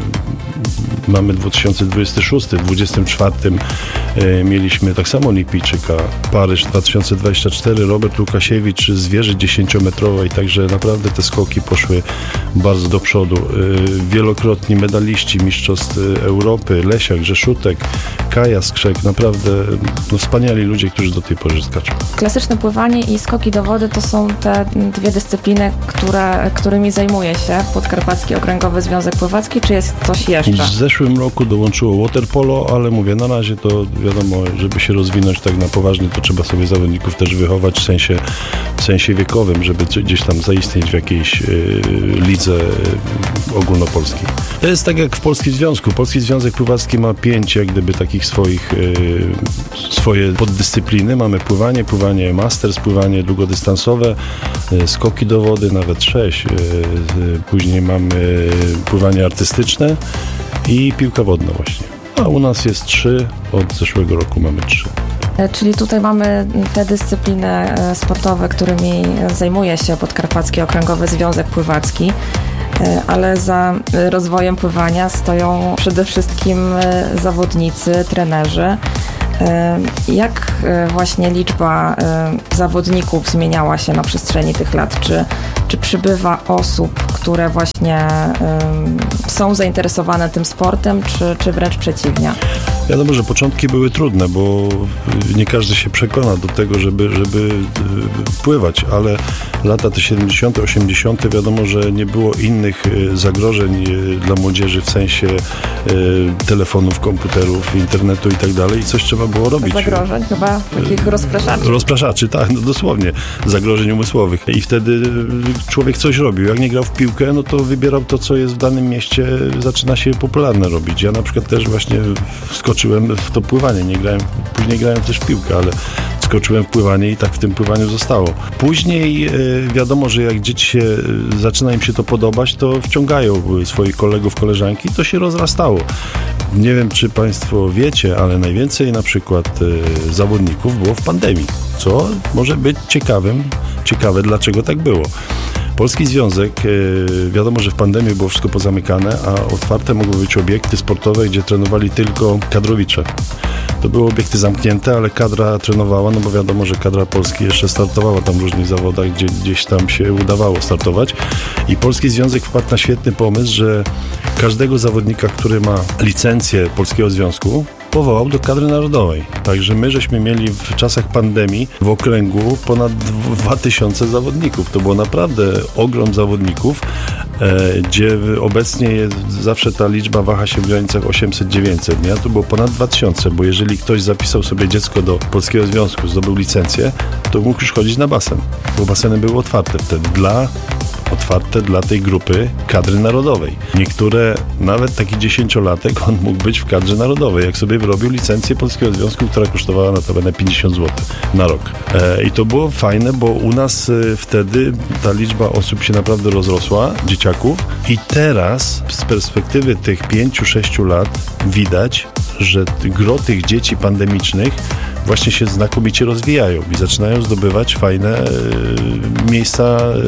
y, mamy dwa tysiące dwudziesty szósty, w dwudziestym czwartym y, mieliśmy tak samo olimpijczyka, Paryż dwa tysiące dwudziesty czwarty, Robert Łukasiewicz z wieży dziesięciometrowej, także naprawdę te skoki poszły bardzo do przodu. Y, wielokrotni medaliści Mistrzostw Europy, Lesiak, Rzeszutek, Kaja Skrzek, naprawdę no, wspaniali ludzie, którzy do tej pory skaczą. Klasyczne pływanie i skoki do wody to są te dwie dyscypliny, które, którymi zajmuje się Podkarpacki Okręgowy Związek Pływacki, czy jest coś jeszcze? W zeszłym zeszłym roku dołączyło waterpolo, ale mówię, na razie to wiadomo, żeby się rozwinąć tak na poważnie, to trzeba sobie zawodników też wychować w sensie, w sensie wiekowym, żeby gdzieś tam zaistnieć w jakiejś y, lidze y, ogólnopolskiej. To jest tak jak w Polskim Związku. Polski Związek Pływacki ma pięć jak gdyby takich swoich y, swoje poddyscypliny. Mamy pływanie, pływanie masters, pływanie długodystansowe, y, skoki do wody, nawet sześć. Y, y, później mamy pływanie artystyczne i piłka wodna właśnie. A u nas jest trzy, od zeszłego roku mamy trzy. Czyli tutaj mamy te dyscypliny sportowe, którymi zajmuje się Podkarpacki Okręgowy Związek Pływacki, ale za rozwojem pływania stoją przede wszystkim zawodnicy, trenerzy. Jak właśnie liczba zawodników zmieniała się na przestrzeni tych lat? Czy, czy przybywa osób, które właśnie są zainteresowane tym sportem, czy, czy wręcz przeciwnie? Wiadomo, że początki były trudne, bo nie każdy się przekona do tego, żeby, żeby pływać, ale lata te siedemdziesiąte, osiemdziesiąte wiadomo, że nie było innych zagrożeń dla młodzieży w sensie telefonów, komputerów, internetu i tak dalej i coś trzeba było robić. Zagrożeń chyba, takich rozpraszaczy. Rozpraszaczy, tak, no dosłownie, zagrożeń umysłowych. I wtedy człowiek coś robił. Jak nie grał w piłkę, no to wybierał to, co jest w danym mieście, zaczyna się popularne robić. Ja na przykład też właśnie skoczyłem w to pływanie, nie grałem, później grałem też w piłkę, ale skoczyłem w pływanie i tak w tym pływaniu zostało. Później wiadomo, że jak dzieci się, zaczyna im się to podobać, to wciągają swoich kolegów, koleżanki, to się rozrastało. Nie wiem, czy Państwo wiecie, ale najwięcej na przykład y, zawodników było w pandemii, co może być ciekawym, ciekawe dlaczego tak było. Polski Związek, y, wiadomo, że w pandemii było wszystko pozamykane, a otwarte mogły być obiekty sportowe, gdzie trenowali tylko kadrowicze. To były obiekty zamknięte, ale kadra trenowała, no bo wiadomo, że kadra Polski jeszcze startowała tam w różnych zawodach, gdzie gdzieś tam się udawało startować. I Polski Związek wpadł na świetny pomysł, że każdego zawodnika, który ma licencję Polskiego Związku, powołał do kadry narodowej. Także my żeśmy mieli w czasach pandemii w okręgu ponad dwa tysiące zawodników. To było naprawdę ogrom zawodników, e, gdzie obecnie jest, zawsze ta liczba waha się w granicach osiemset dziewięćset, nie? To było ponad dwa tysiące, bo jeżeli ktoś zapisał sobie dziecko do Polskiego Związku, zdobył licencję, to mógł już chodzić na basen, bo baseny były otwarte wtedy dla otwarte dla tej grupy kadry narodowej. Niektóre, nawet taki dziesięciolatek, on mógł być w kadrze narodowej, jak sobie wyrobił licencję Polskiego Związku, która kosztowała notabene pięćdziesiąt złotych na rok. E, I to było fajne, bo u nas e, wtedy ta liczba osób się naprawdę rozrosła, dzieciaków, i teraz z perspektywy tych pięciu, sześciu lat widać, że gro tych dzieci pandemicznych właśnie się znakomicie rozwijają i zaczynają zdobywać fajne e, miejsca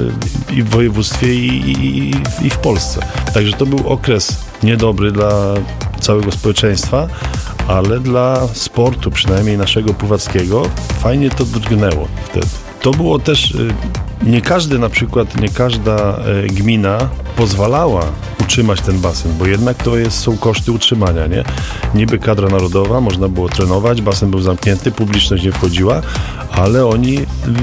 e, i w województwie i, i, i w Polsce. Także to był okres niedobry dla całego społeczeństwa, ale dla sportu, przynajmniej naszego pływackiego, fajnie to drgnęło wtedy. To było też, nie każdy na przykład, nie każda gmina pozwalała utrzymać ten basen, bo jednak to jest, są koszty utrzymania, nie? Niby kadra narodowa, można było trenować, basen był zamknięty, publiczność nie wchodziła, ale oni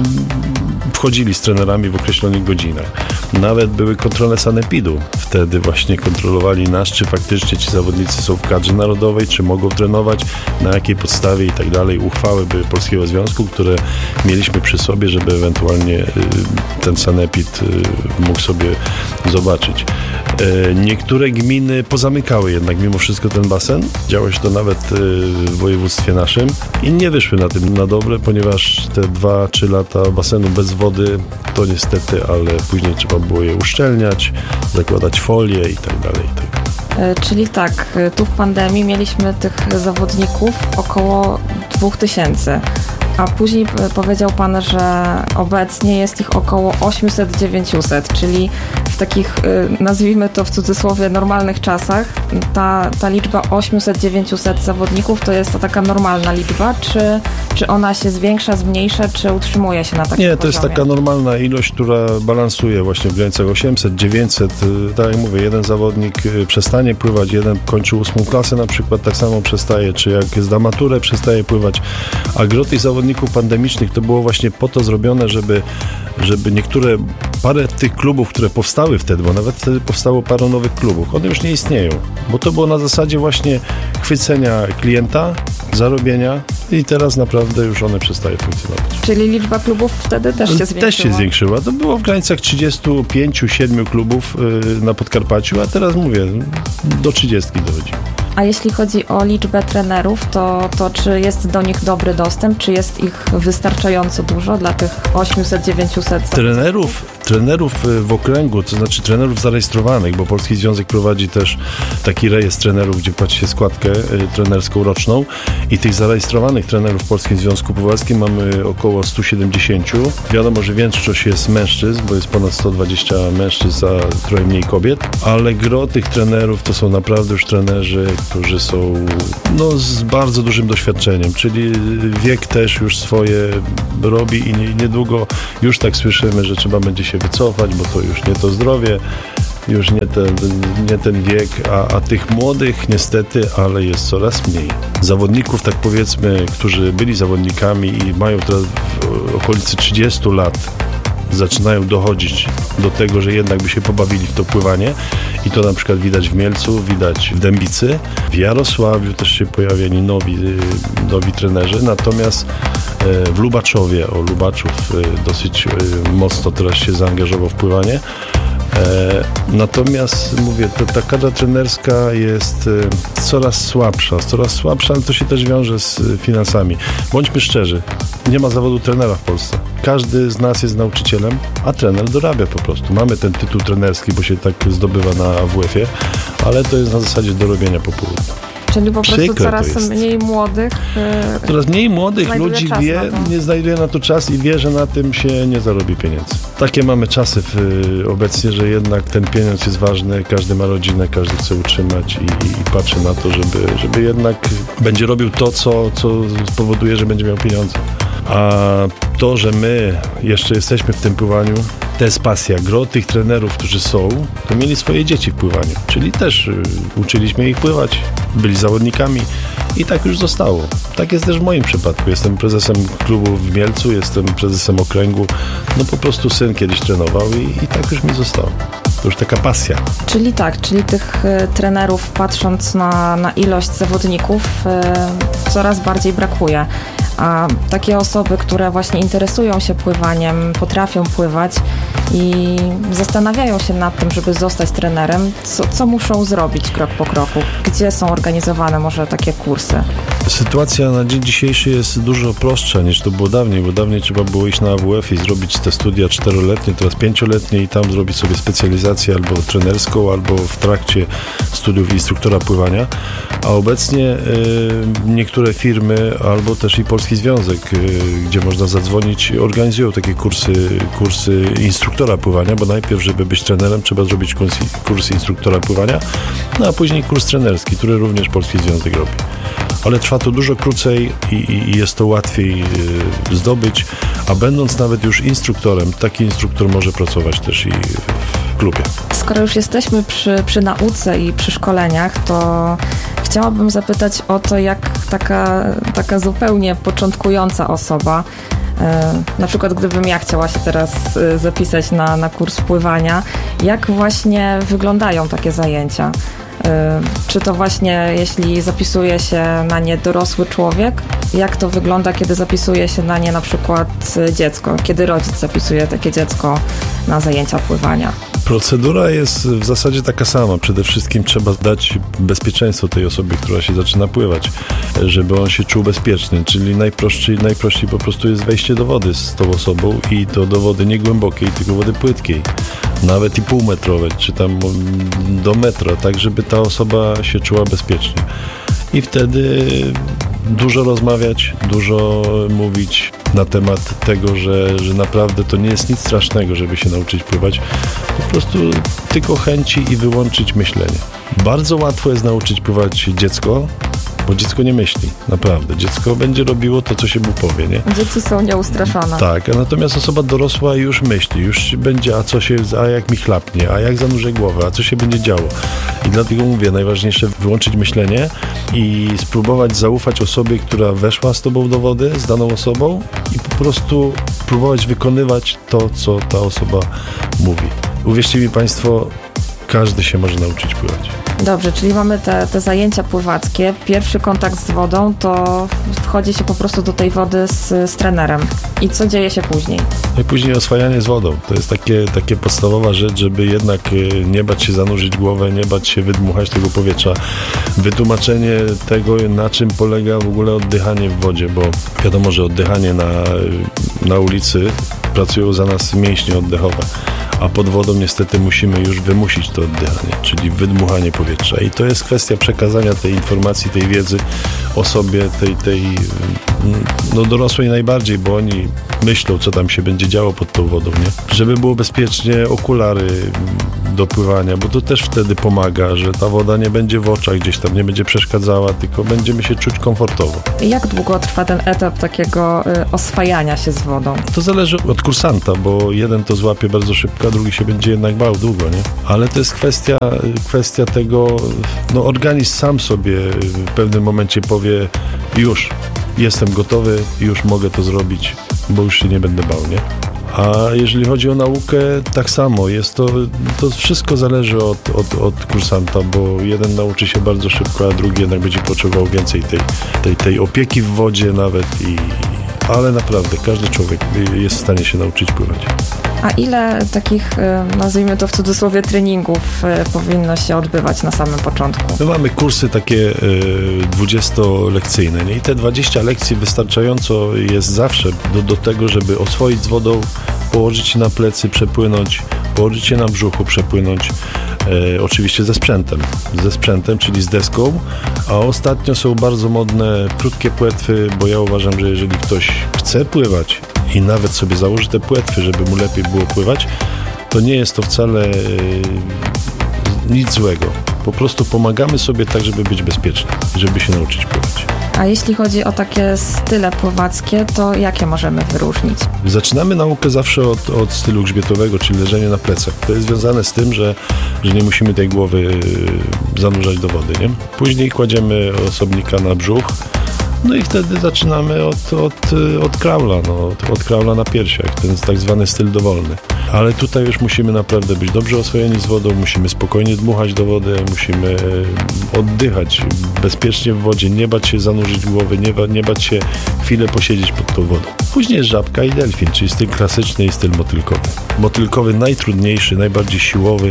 wchodzili z trenerami w określonych godzinach. Nawet były kontrole sanepidu. Wtedy właśnie kontrolowali nas, czy faktycznie ci zawodnicy są w kadrze narodowej, czy mogą trenować, na jakiej podstawie i tak dalej. Uchwały były Polskiego Związku, które mieliśmy przy sobie, żeby ewentualnie ten sanepid mógł sobie zobaczyć. Niektóre gminy pozamykały jednak mimo wszystko ten basen. Działo się to nawet w województwie naszym i nie wyszły na tym na dobre, ponieważ te dwa trzy lata basenu bez wody to niestety, ale później trzeba było je uszczelniać, zakładać folię i tak dalej. I tak. Czyli tak, tu w pandemii mieliśmy tych zawodników około dwóch tysięcy. A później powiedział Pan, że obecnie jest ich około osiemset dziewięćset, czyli w takich, nazwijmy to w cudzysłowie, normalnych czasach ta, ta liczba osiemset dziewięćset zawodników to jest to taka normalna liczba, czy, czy ona się zwiększa, zmniejsza, czy utrzymuje się na takim poziomie? Nie, to jest taka normalna ilość, która balansuje właśnie w granicach osiemset dziewięćset. Tak jak mówię, jeden zawodnik przestanie pływać, jeden kończy ósmą klasę na przykład, tak samo przestaje, czy jak zda maturę, przestaje pływać, a gro tych zawodników zawodników pandemicznych to było właśnie po to zrobione, żeby, żeby niektóre, parę tych klubów, które powstały wtedy, bo nawet wtedy powstało parę nowych klubów, one już nie istnieją, bo to było na zasadzie właśnie chwycenia klienta, zarobienia i teraz naprawdę już one przestają funkcjonować. Czyli liczba klubów wtedy też się zwiększyła? Też się zwiększyła. To było w granicach trzydziestu pięciu siedmiu klubów yy, na Podkarpaciu, a teraz mówię, do trzydziestki dochodzi. A jeśli chodzi o liczbę trenerów, to, to czy jest do nich dobry dostęp? Czy jest ich wystarczająco dużo dla tych osiemset dziewięćset? Trenerów, trenerów w okręgu, to znaczy trenerów zarejestrowanych, bo Polski Związek prowadzi też taki rejestr trenerów, gdzie płaci się składkę trenerską roczną i tych zarejestrowanych trenerów w Polskim Związku Pływackim mamy około stu siedemdziesięciu. Wiadomo, że większość jest mężczyzn, bo jest ponad sto dwadzieścia mężczyzn, a trochę mniej kobiet, ale gro tych trenerów to są naprawdę już trenerzy, którzy są no, z bardzo dużym doświadczeniem, czyli wiek też już swoje robi i niedługo już tak słyszymy, że trzeba będzie się wycofać, bo to już nie to zdrowie, już nie ten, nie ten wiek, a, a tych młodych niestety, ale jest coraz mniej. Zawodników, tak powiedzmy, którzy byli zawodnikami i mają teraz w okolicy trzydziestu lat, zaczynają dochodzić do tego, że jednak by się pobawili w to pływanie i to na przykład widać w Mielcu, widać w Dębicy, w Jarosławiu też się pojawiali nowi, nowi trenerzy, natomiast w Lubaczowie, o Lubaczów dosyć mocno teraz się zaangażował w pływanie. Natomiast mówię, to ta kadra trenerska jest coraz słabsza, coraz słabsza, ale to się też wiąże z finansami. Bądźmy szczerzy, nie ma zawodu trenera w Polsce. Każdy z nas jest nauczycielem, a trener dorabia po prostu. Mamy ten tytuł trenerski, bo się tak zdobywa na A W F-ie, ale to jest na zasadzie dorobienia po południu. Czyli po prostu coraz mniej młodych yy, Coraz mniej młodych ludzi wie, nie znajduje na to czas i wie, że na tym się nie zarobi pieniędzy. Takie mamy czasy w, obecnie, że jednak ten pieniądz jest ważny, każdy ma rodzinę, każdy chce utrzymać i, i, i patrzy na to, żeby, żeby jednak będzie robił to, co, co spowoduje, że będzie miał pieniądze. A to, że my jeszcze jesteśmy w tym pływaniu, to jest pasja. Gro tych trenerów, którzy są, to mieli swoje dzieci w pływaniu, czyli też y, uczyliśmy ich pływać, byli zawodnikami i tak już zostało. Tak jest też w moim przypadku. Jestem prezesem klubu w Mielcu, jestem prezesem okręgu. No po prostu syn kiedyś trenował i, i tak już mi zostało. To już taka pasja. Czyli tak, czyli tych y, trenerów, patrząc na, na ilość zawodników, y, coraz bardziej brakuje. A takie osoby, które właśnie interesują się pływaniem, potrafią pływać i zastanawiają się nad tym, żeby zostać trenerem, co, co muszą zrobić krok po kroku? Gdzie są organizowane może takie kursy? Sytuacja na dzień dzisiejszy jest dużo prostsza niż to było dawniej, bo dawniej trzeba było iść na A W F i zrobić te studia czteroletnie, teraz pięcioletnie i tam zrobić sobie specjalizację albo trenerską, albo w trakcie studiów instruktora pływania, a obecnie y, niektóre firmy, albo też i Polski Związek, y, gdzie można zadzwonić, organizują takie kursy, kursy instruktora pływania, bo najpierw, żeby być trenerem, trzeba zrobić kurs, kurs instruktora pływania, no a później kurs trenerski, który również Polski Związek robi. Ale trwa to dużo krócej i, i jest to łatwiej y, zdobyć, a będąc nawet już instruktorem, taki instruktor może pracować też i w klubie. Skoro już jesteśmy przy, przy nauce i przy szkoleniach, to chciałabym zapytać o to, jak taka, taka zupełnie początkująca osoba, na przykład gdybym ja chciała się teraz zapisać na, na kurs pływania, jak właśnie wyglądają takie zajęcia? Czy to właśnie, jeśli zapisuje się na nie dorosły człowiek, jak to wygląda, kiedy zapisuje się na nie na przykład dziecko, kiedy rodzic zapisuje takie dziecko na zajęcia pływania? Procedura jest w zasadzie taka sama. Przede wszystkim trzeba dać bezpieczeństwo tej osobie, która się zaczyna pływać, żeby on się czuł bezpieczny, czyli najprościej, najprościej po prostu jest wejście do wody z tą osobą i to do wody nie głębokiej, tylko wody płytkiej, nawet i półmetrowej, czy tam do metra, tak żeby ta osoba się czuła bezpiecznie. I wtedy dużo rozmawiać, dużo mówić na temat tego, że, że naprawdę to nie jest nic strasznego, żeby się nauczyć pływać. Po prostu tylko chęci i wyłączyć myślenie. Bardzo łatwo jest nauczyć pływać dziecko, bo dziecko nie myśli, naprawdę. Dziecko będzie robiło to, co się mu powie, nie? Dzieci są nieustraszone. Tak, a natomiast osoba dorosła już myśli, już będzie, a co się, a jak mi chlapnie, a jak zanurzę głowę, a co się będzie działo. I dlatego mówię, najważniejsze wyłączyć myślenie i spróbować zaufać osobie, która weszła z tobą do wody, z daną osobą i po prostu próbować wykonywać to, co ta osoba mówi. Uwierzcie mi państwo, każdy się może nauczyć pływać. Dobrze, czyli mamy te, te zajęcia pływackie. Pierwszy kontakt z wodą to wchodzi się po prostu do tej wody z, z trenerem. I co dzieje się później? No i później oswajanie z wodą. To jest takie, takie podstawowa rzecz, żeby jednak nie bać się zanurzyć głowę, nie bać się wydmuchać tego powietrza. Wytłumaczenie tego, na czym polega w ogóle oddychanie w wodzie, bo wiadomo, że oddychanie na, na ulicy pracują za nas mięśnie oddechowe. A pod wodą niestety musimy już wymusić to oddychanie, czyli wydmuchanie powietrza. I to jest kwestia przekazania tej informacji, tej wiedzy osobie, tej, tej no dorosłej najbardziej, bo oni myślą, co tam się będzie działo pod tą wodą, nie? Żeby było bezpiecznie, okulary do pływania, bo to też wtedy pomaga, że ta woda nie będzie w oczach gdzieś tam, nie będzie przeszkadzała, tylko będziemy się czuć komfortowo. Jak długo trwa ten etap takiego y, oswajania się z wodą? To zależy od kursanta, bo jeden to złapie bardzo szybko, a drugi się będzie jednak bał długo, nie? Ale to jest kwestia, kwestia tego, no organizm sam sobie w pewnym momencie powie, już jestem gotowy, już mogę to zrobić, bo już się nie będę bał, nie? A jeżeli chodzi o naukę, tak samo. Jest to, to wszystko zależy od, od, od kursanta, bo jeden nauczy się bardzo szybko, a drugi jednak będzie potrzebował więcej tej, tej, tej opieki w wodzie nawet. I, ale naprawdę każdy człowiek jest w stanie się nauczyć pływać. A ile takich, nazwijmy to w cudzysłowie, treningów powinno się odbywać na samym początku? My mamy kursy takie dwudziestolekcyjne, nie? I te dwadzieścia lekcji wystarczająco jest zawsze do, do tego, żeby oswoić z wodą, położyć się na plecy, przepłynąć, położyć się na brzuchu, przepłynąć. E, oczywiście ze sprzętem, ze sprzętem, czyli z deską, a ostatnio są bardzo modne krótkie płetwy, bo ja uważam, że jeżeli ktoś chce pływać i nawet sobie założy te płetwy, żeby mu lepiej było pływać, to nie jest to wcale e, nic złego. Po prostu pomagamy sobie tak, żeby być bezpieczni, żeby się nauczyć pływać. A jeśli chodzi o takie style pływackie, to jakie możemy wyróżnić? Zaczynamy naukę zawsze od, od stylu grzbietowego, czyli leżenie na plecach. To jest związane z tym, że, że nie musimy tej głowy zanurzać do wody, nie? Później kładziemy osobnika na brzuch, no i wtedy zaczynamy od, od, od kraula, no, od, od kraula na piersiach, ten tak zwany styl dowolny. Ale tutaj już musimy naprawdę być dobrze oswojeni z wodą, musimy spokojnie dmuchać do wody, musimy oddychać bezpiecznie w wodzie, nie bać się zanurzyć głowy, nie, nie bać się chwilę posiedzieć pod tą wodą. Później jest żabka i delfin, czyli styl klasyczny i styl motylkowy. Motylkowy najtrudniejszy, najbardziej siłowy,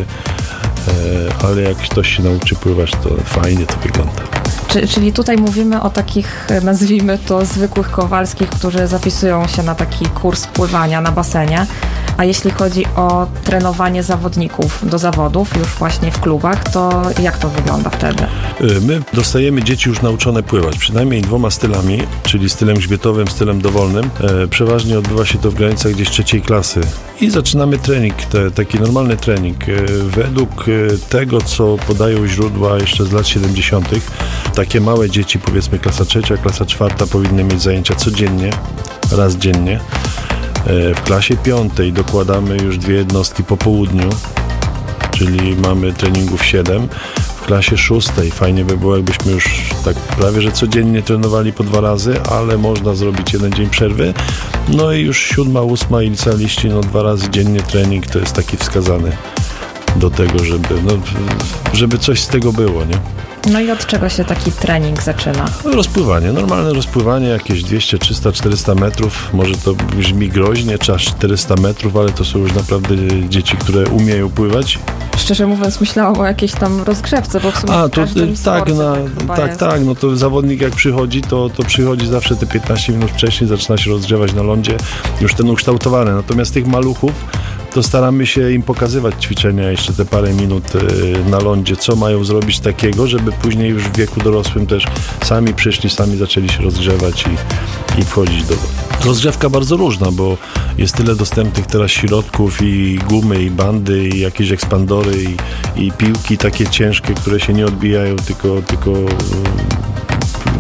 ale jak ktoś się nauczy pływać, to fajnie to wygląda. Czyli tutaj mówimy o takich, nazwijmy to, zwykłych kowalskich, którzy zapisują się na taki kurs pływania na basenie. A jeśli chodzi o trenowanie zawodników do zawodów już właśnie w klubach, to jak to wygląda wtedy? My dostajemy dzieci już nauczone pływać, przynajmniej dwoma stylami, czyli stylem grzbietowym, stylem dowolnym. Przeważnie odbywa się to w granicach gdzieś trzeciej klasy. I zaczynamy trening, te, taki normalny trening. Według tego, co podają źródła jeszcze z lat siedemdziesiątych, takie małe dzieci, powiedzmy klasa trzecia, klasa czwarta, powinny mieć zajęcia codziennie, raz dziennie. W klasie piątej dokładamy już dwie jednostki po południu, czyli mamy treningów siedem. W klasie szóstej fajnie by było, jakbyśmy już tak prawie że codziennie trenowali po dwa razy, ale można zrobić jeden dzień przerwy. No i już siódma, ósma i licealiści, no dwa razy dziennie trening to jest taki wskazany do tego, żeby, no, żeby coś z tego było, nie? No i od czego się taki trening zaczyna? Rozpływanie, normalne rozpływanie, jakieś dwieście, trzysta, czterysta metrów. Może to brzmi groźnie, czy aż czterysta metrów, ale to są już naprawdę dzieci, które umieją pływać. Szczerze mówiąc, myślałam o jakiejś tam rozgrzewce, bo w sumie A, w każdym to, tak, na, tak, jest. tak, no to zawodnik jak przychodzi, to, to przychodzi zawsze te piętnaście minut wcześniej, zaczyna się rozgrzewać na lądzie, już ten ukształtowany. Natomiast tych maluchów to staramy się im pokazywać ćwiczenia jeszcze te parę minut na lądzie, co mają zrobić takiego, żeby później już w wieku dorosłym też sami przyszli, sami zaczęli się rozgrzewać i, i wchodzić do wody. Rozgrzewka bardzo różna, bo jest tyle dostępnych teraz środków i gumy, i bandy, i jakieś ekspandory, i, i piłki takie ciężkie, które się nie odbijają, tylko, tylko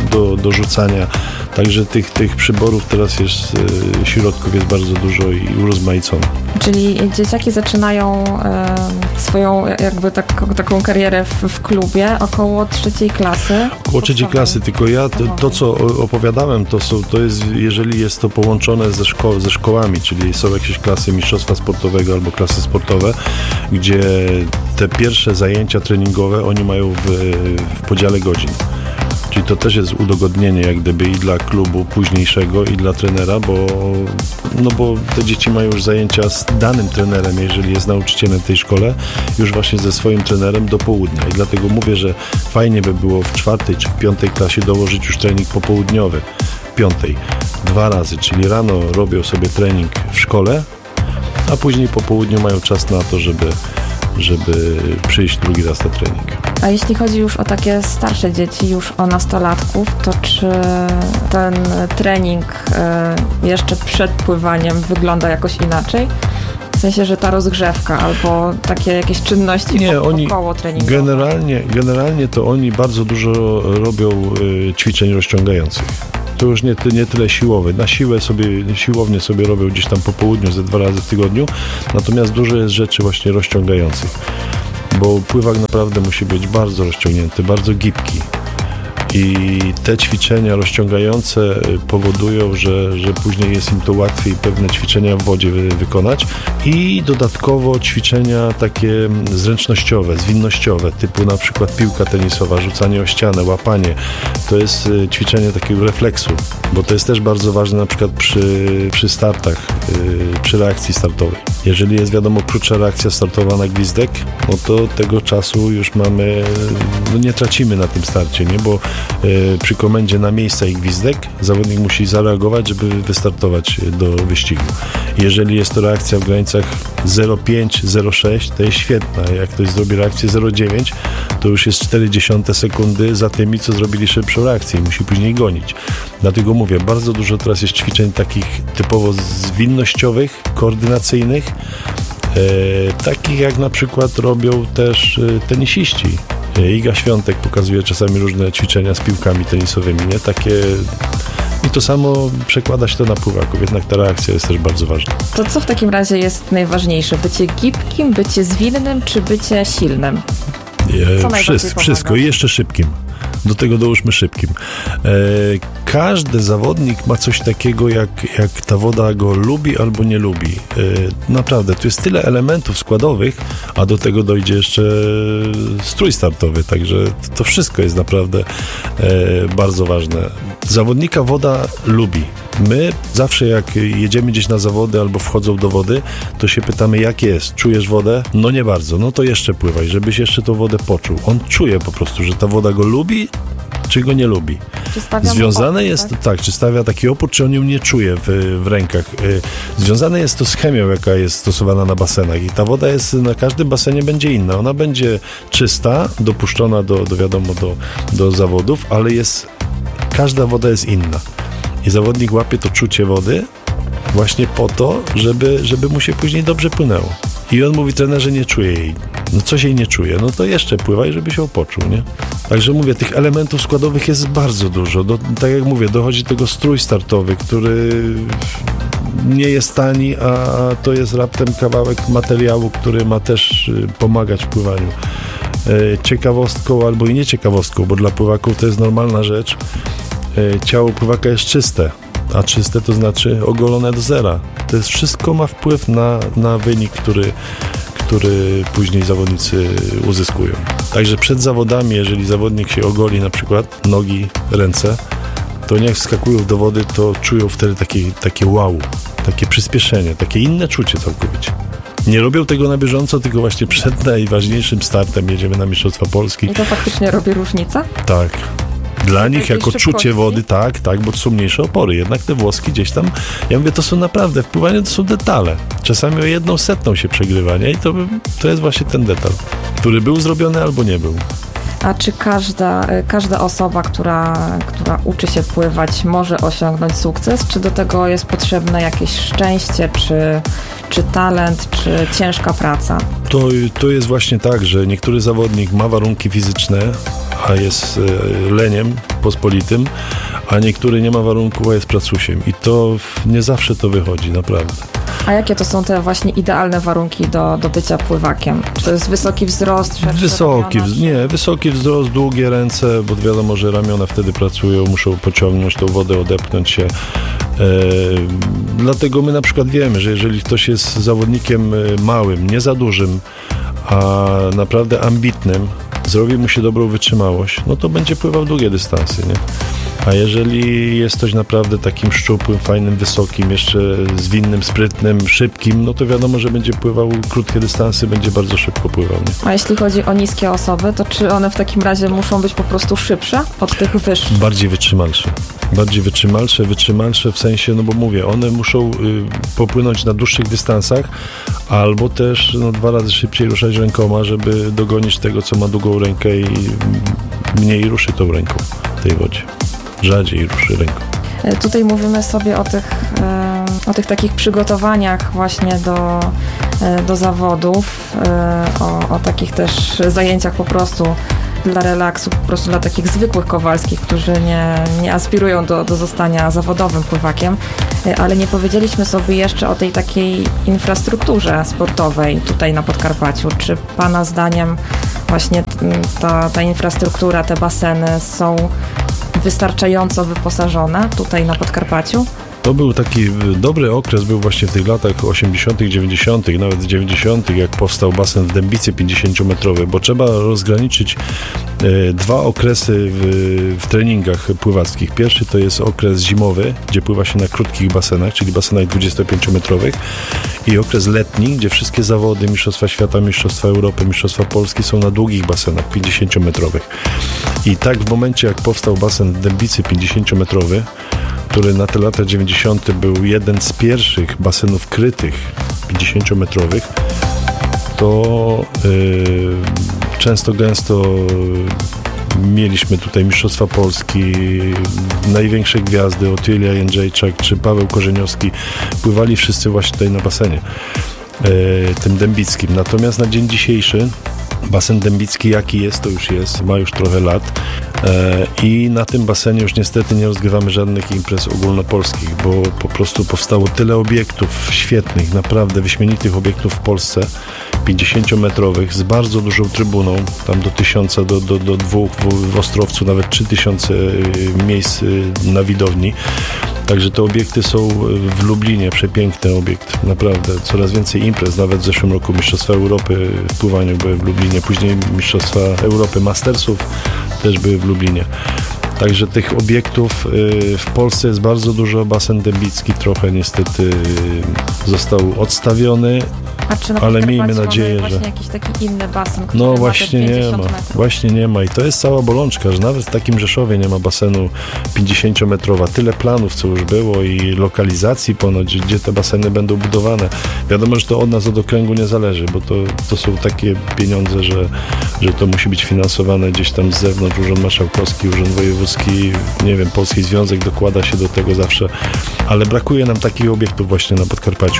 do, do rzucania. Także tych, tych przyborów teraz jest, e, środków jest bardzo dużo i urozmaicone. Czyli dzieciaki zaczynają e, swoją jakby tak, taką karierę w, w klubie około trzeciej klasy. Około trzeciej klasy, tylko ja to, to co opowiadałem, to, są, to jest, jeżeli jest to połączone ze, szko- ze szkołami, czyli są jakieś klasy mistrzostwa sportowego albo klasy sportowe, gdzie te pierwsze zajęcia treningowe oni mają w, w podziale godzin. Czyli to też jest udogodnienie jak gdyby i dla klubu późniejszego, i dla trenera, bo, no bo te dzieci mają już zajęcia z danym trenerem, jeżeli jest nauczycielem w tej szkole, już właśnie ze swoim trenerem do południa. I dlatego mówię, że fajnie by było w czwartej czy w piątej klasie dołożyć już trening popołudniowy. W piątej. Dwa razy, czyli rano robią sobie trening w szkole, a później po południu mają czas na to, żeby żeby przyjść drugi raz na trening. A jeśli chodzi już o takie starsze dzieci, już o nastolatków, to czy ten trening jeszcze przed pływaniem wygląda jakoś inaczej? W sensie, że ta rozgrzewka albo takie jakieś czynności Nie, około oni treningowe? Generalnie, generalnie to oni bardzo dużo robią y, ćwiczeń rozciągających. To już nie, nie tyle siłowe. Na siłę sobie, siłownie sobie robią gdzieś tam po południu, ze dwa razy w tygodniu, natomiast dużo jest rzeczy właśnie rozciągających, bo pływak naprawdę musi być bardzo rozciągnięty, bardzo gibki. I te ćwiczenia rozciągające powodują, że, że później jest im to łatwiej pewne ćwiczenia w wodzie wy, wykonać i dodatkowo ćwiczenia takie zręcznościowe, zwinnościowe, typu na przykład piłka tenisowa, rzucanie o ścianę, łapanie. To jest ćwiczenie takiego refleksu, bo to jest też bardzo ważne na przykład przy, przy startach, yy, przy reakcji startowej. Jeżeli jest wiadomo krótsza reakcja startowa na gwizdek, no to tego czasu już mamy, no nie tracimy na tym starcie, nie? Bo przy komendzie na miejsca i gwizdek zawodnik musi zareagować, żeby wystartować do wyścigu. Jeżeli jest to reakcja w granicach zero przecinek pięć do zero przecinek sześć, to jest świetna. Jak ktoś zrobi reakcję zero przecinek dziewięć, to już jest czterdzieści sekundy za tymi, co zrobili szybszą reakcję i musi później gonić. Dlatego mówię, bardzo dużo teraz jest ćwiczeń takich typowo zwinnościowych, koordynacyjnych, e, takich jak na przykład robią też e, tenisiści. Iga Świątek pokazuje czasami różne ćwiczenia z piłkami tenisowymi, nie? Takie... I to samo przekłada się to na pływaków, jednak ta reakcja jest też bardzo ważna. To co w takim razie jest najważniejsze? Bycie gibkim, bycie zwinnym, czy bycie silnym? E, wszystko, wszystko i jeszcze szybkim. Do tego dołóżmy szybkim. E, każdy zawodnik ma coś takiego, jak, jak ta woda go lubi albo nie lubi. E, naprawdę, tu jest tyle elementów składowych, a do tego dojdzie jeszcze strój startowy, także to wszystko jest naprawdę e, bardzo ważne. Zawodnika woda lubi. My zawsze jak jedziemy gdzieś na zawody albo wchodzą do wody, to się pytamy, jak jest? Czujesz wodę? No nie bardzo. No to jeszcze pływaj, żebyś jeszcze tą wodę poczuł. On czuje po prostu, że ta woda go lubi, czy go nie lubi. Związane opór, jest, tak? tak, czy stawia taki opór, czy on ją nie czuje w, w rękach. Związane jest to z chemią, jaka jest stosowana na basenach i ta woda jest, na każdym basenie będzie inna. Ona będzie czysta, dopuszczona do, do wiadomo, do, do zawodów, ale jest, każda woda jest inna. I zawodnik łapie to czucie wody właśnie po to, żeby, żeby mu się później dobrze płynęło. I on mówi, trenerze, nie czuje jej. No coś jej nie czuje, no to jeszcze pływaj, żeby się poczuł, nie? Także mówię, tych elementów składowych jest bardzo dużo. Do, tak jak mówię, dochodzi tego strój startowy, który nie jest tani, a to jest raptem kawałek materiału, który ma też pomagać w pływaniu. Ciekawostką albo i nie ciekawostką, bo dla pływaków to jest normalna rzecz. Ciało pływaka jest czyste, a czyste to znaczy ogolone do zera. To jest wszystko ma wpływ na, na wynik, który, który później zawodnicy uzyskują. Także przed zawodami, jeżeli zawodnik się ogoli na przykład nogi, ręce, to jak wskakują do wody, to czują wtedy takie, takie wow, takie przyspieszenie, takie inne czucie całkowicie. Nie robią tego na bieżąco, tylko właśnie przed najważniejszym startem jedziemy na Mistrzostwa Polski. I to faktycznie robi różnicę? Tak. Dla to nich jako szybkości. Czucie wody, tak, tak, bo to są mniejsze opory. Jednak te włoski gdzieś tam, ja mówię, to są naprawdę, w pływaniu to są detale. Czasami o jedną setną się przegrywa, nie? I to, to jest właśnie ten detal, który był zrobiony albo nie był. A czy każda, każda osoba, która, która uczy się pływać, może osiągnąć sukces? Czy do tego jest potrzebne jakieś szczęście, czy, czy talent, czy ciężka praca? To, to jest właśnie tak, że niektóry zawodnik ma warunki fizyczne, a jest e, leniem pospolitym, a niektóry nie ma warunków, a jest pracusiem. I to nie zawsze to wychodzi, naprawdę. A jakie to są te właśnie idealne warunki do, do bycia pływakiem? Czy to jest wysoki wzrost? Wysoki, ramiona, czy... nie, wysoki wzrost, długie ręce, bo wiadomo, że ramiona wtedy pracują, muszą pociągnąć tą wodę, odepchnąć się. E, dlatego my na przykład wiemy, że jeżeli ktoś jest zawodnikiem małym, nie za dużym, a naprawdę ambitnym, zrobi mu się dobrą wytrzymałość, no to będzie pływał długie dystanse, nie? A jeżeli jest ktoś naprawdę takim szczupłym, fajnym, wysokim, jeszcze zwinnym, sprytnym, szybkim, no to wiadomo, że będzie pływał krótkie dystanse, będzie bardzo szybko pływał. Nie? A jeśli chodzi o niskie osoby, to czy one w takim razie muszą być po prostu szybsze od tych wyższych? Bardziej wytrzymalsze. Bardziej wytrzymalsze, wytrzymalsze w sensie, no bo mówię, one muszą y, popłynąć na dłuższych dystansach, albo też no, dwa razy szybciej ruszać rękoma, żeby dogonić tego, co ma długą rękę i mniej ruszy tą ręką w tej wodzie. Rzadziej ruszy ręką. Tutaj mówimy sobie o tych, o tych takich przygotowaniach właśnie do, do zawodów, o, o takich też zajęciach po prostu dla relaksu, po prostu dla takich zwykłych kowalskich, którzy nie, nie aspirują do, do zostania zawodowym pływakiem, ale nie powiedzieliśmy sobie jeszcze o tej takiej infrastrukturze sportowej tutaj na Podkarpaciu. Czy Pana zdaniem właśnie ta, ta infrastruktura, te baseny są wystarczająco wyposażone tutaj na Podkarpaciu? To był taki dobry okres, był właśnie w tych latach osiemdziesiątych, dziewięćdziesiątych, nawet dziewięćdziesiątych, jak powstał basen w Dębicy pięćdziesięciometrowy, bo trzeba rozgraniczyć e, dwa okresy w, w treningach pływackich. Pierwszy to jest okres zimowy, gdzie pływa się na krótkich basenach, czyli basenach dwudziestopięciometrowych, i okres letni, gdzie wszystkie zawody, Mistrzostwa Świata, Mistrzostwa Europy, Mistrzostwa Polski są na długich basenach pięćdziesięciometrowych. I tak w momencie, jak powstał basen w Dębicy pięćdziesięciometrowy, który na te lata dziewięćdziesiąte był jeden z pierwszych basenów krytych pięćdziesięciometrowych, to yy, często gęsto mieliśmy tutaj Mistrzostwa Polski, największe gwiazdy, Otylia Jędrzejczak czy Paweł Korzeniowski, pływali wszyscy właśnie tutaj na basenie yy, tym dębickim. Natomiast na dzień dzisiejszy basen dębicki jaki jest, to już jest, ma już trochę lat e, i na tym basenie już niestety nie rozgrywamy żadnych imprez ogólnopolskich, bo po prostu powstało tyle obiektów świetnych, naprawdę wyśmienitych obiektów w Polsce, pięćdziesięciometrowych, z bardzo dużą trybuną, tam do tysiąca, do, do, do dwóch, w, w Ostrowcu nawet trzy tysiące miejsc na widowni. Także te obiekty są w Lublinie, przepiękny obiekt, naprawdę. Coraz więcej imprez, nawet w zeszłym roku Mistrzostwa Europy w pływaniu były w Lublinie, później Mistrzostwa Europy Mastersów też były w Lublinie. Także tych obiektów w Polsce jest bardzo dużo, basen dębicki trochę niestety został odstawiony, A czy na ale miejmy mamy nadzieję, właśnie że... jakiś taki inny basen, który No ma właśnie nie ma, metrów? właśnie nie ma i to jest cała bolączka, że nawet w takim Rzeszowie nie ma basenu pięćdziesięciometrowa. Tyle planów, co już było i lokalizacji ponoć, gdzie te baseny będą budowane. Wiadomo, że to od nas, od okręgu nie zależy, bo to, to są takie pieniądze, że, że to musi być finansowane gdzieś tam z zewnątrz. Urząd Marszałkowski, Urząd Wojewódzki, nie wiem, Polski Związek dokłada się do tego zawsze, ale brakuje nam takich obiektów właśnie na Podkarpaciu.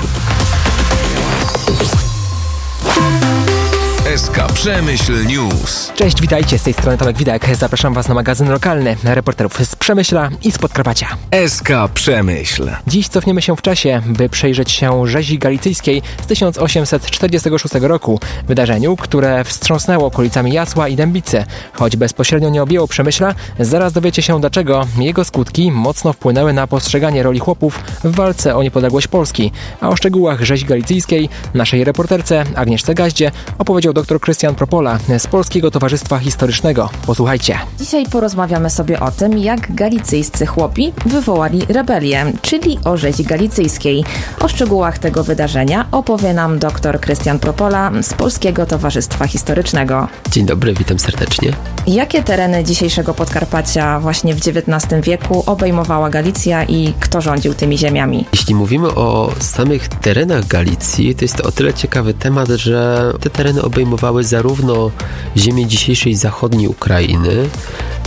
S K Przemyśl News. Cześć, witajcie, z tej strony Tomek Widek. Zapraszam Was na magazyn lokalny reporterów z Przemyśla i z Podkarpacia. S K Przemyśl. Dziś cofniemy się w czasie, by przejrzeć się rzezi galicyjskiej z tysiąc osiemset czterdziestego szóstego roku. Wydarzeniu, które wstrząsnęło okolicami Jasła i Dębicy. Choć bezpośrednio nie objęło Przemyśla, zaraz dowiecie się dlaczego jego skutki mocno wpłynęły na postrzeganie roli chłopów w walce o niepodległość Polski. A o szczegółach rzezi galicyjskiej naszej reporterce Agnieszce Gaździe opowiedział dr Krystian Propola z Polskiego Towarzystwa Historycznego. Posłuchajcie. Dzisiaj porozmawiamy sobie o tym, jak galicyjscy chłopi wywołali rebelię, czyli o rzezi galicyjskiej. O szczegółach tego wydarzenia opowie nam dr Krystian Propola z Polskiego Towarzystwa Historycznego. Dzień dobry, witam serdecznie. Jakie tereny dzisiejszego Podkarpacia właśnie w dziewiętnastym wieku obejmowała Galicja i kto rządził tymi ziemiami? Jeśli mówimy o samych terenach Galicji, to jest to o tyle ciekawy temat, że te tereny obejmowały zarówno ziemię dzisiejszej zachodniej Ukrainy,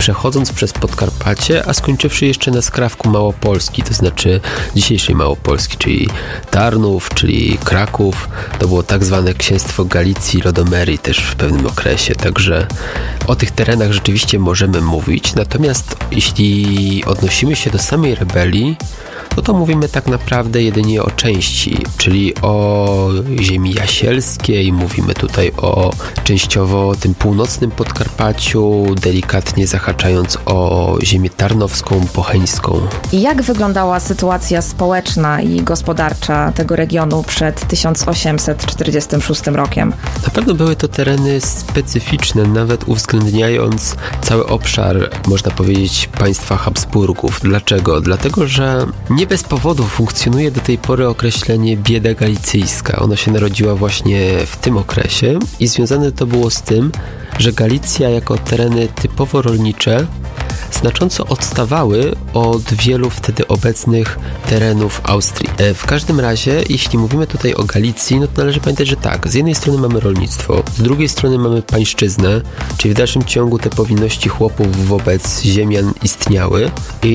przechodząc przez Podkarpacie, a skończywszy jeszcze na skrawku Małopolski, to znaczy dzisiejszej Małopolski, czyli Tarnów, czyli Kraków. To było tak zwane księstwo Galicji, Lodomerii też w pewnym okresie, także o tych terenach rzeczywiście możemy mówić. Natomiast jeśli odnosimy się do samej rebelii, no to mówimy tak naprawdę jedynie o części, czyli o ziemi jasielskiej, mówimy tutaj o częściowo tym północnym Podkarpaciu, delikatnie zahaczając o ziemię tarnowską, bocheńską. I jak wyglądała sytuacja społeczna i gospodarcza tego regionu przed tysiąc osiemset czterdziestym szóstym rokiem? Na pewno były to tereny specyficzne, nawet uwzględniając cały obszar, można powiedzieć, państwa Habsburgów. Dlaczego? Dlatego, że nie bez powodu funkcjonuje do tej pory określenie bieda galicyjska. Ona się narodziła właśnie w tym okresie i związane to było z tym, że Galicja jako tereny typowo rolnicze znacząco odstawały od wielu wtedy obecnych terenów Austrii. W każdym razie, jeśli mówimy tutaj o Galicji, no to należy pamiętać, że tak, z jednej strony mamy rolnictwo, z drugiej strony mamy pańszczyznę, czyli w dalszym ciągu te powinności chłopów wobec ziemian istniały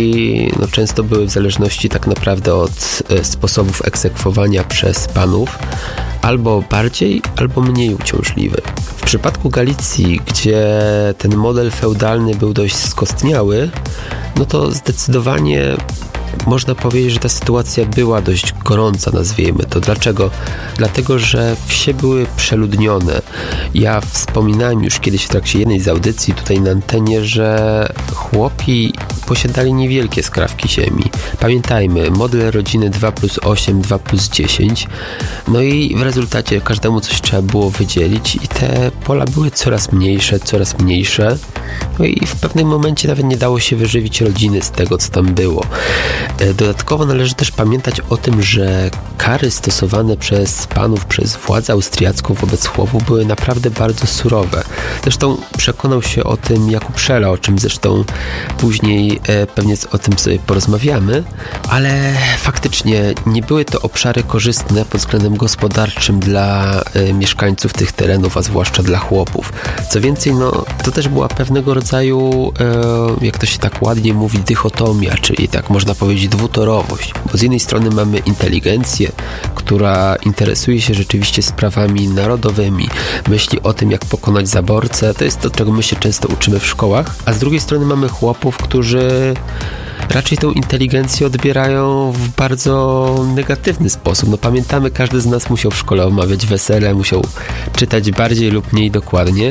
i no, często były w zależności tak naprawdę od e, sposobów egzekwowania przez panów, albo bardziej, albo mniej uciążliwy. W przypadku Galicji, gdzie ten model feudalny był dość skostniały, no to zdecydowanie można powiedzieć, że ta sytuacja była dość gorąca, nazwijmy to. Dlaczego? Dlatego, że wsie były przeludnione. Ja wspominałem już kiedyś w trakcie jednej z audycji tutaj na antenie, że chłopi posiadali niewielkie skrawki ziemi. Pamiętajmy, model rodziny dwa plus osiem, dwa plus dziesięć. No i w rezultacie każdemu coś trzeba było wydzielić i te pola były coraz mniejsze, coraz mniejsze. No i w pewnym momencie nawet nie dało się wyżywić rodziny z tego, co tam było. Dodatkowo należy też pamiętać o tym, że kary stosowane przez panów, przez władzę austriacką wobec chłopów były naprawdę bardzo surowe. Zresztą przekonał się o tym Jakub Szela, o czym zresztą później e, pewnie o tym sobie porozmawiamy, ale faktycznie nie były to obszary korzystne pod względem gospodarczym dla e, mieszkańców tych terenów, a zwłaszcza dla chłopów. Co więcej, no to też była pewnego rodzaju, e, jak to się tak ładnie mówi, dychotomia, czyli tak można powiedzieć dwutorowość, bo z jednej strony mamy inteligencję, która interesuje się rzeczywiście sprawami narodowymi, myśli o tym, jak pokonać zaborcę, to jest to, czego my się często uczymy w szkołach, a z drugiej strony mamy chłopów, którzy raczej tą inteligencję odbierają w bardzo negatywny sposób. No pamiętamy, każdy z nas musiał w szkole omawiać wesele, musiał czytać bardziej lub mniej dokładnie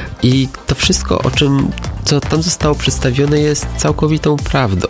i to wszystko, o czym co tam zostało przedstawione, jest całkowitą prawdą.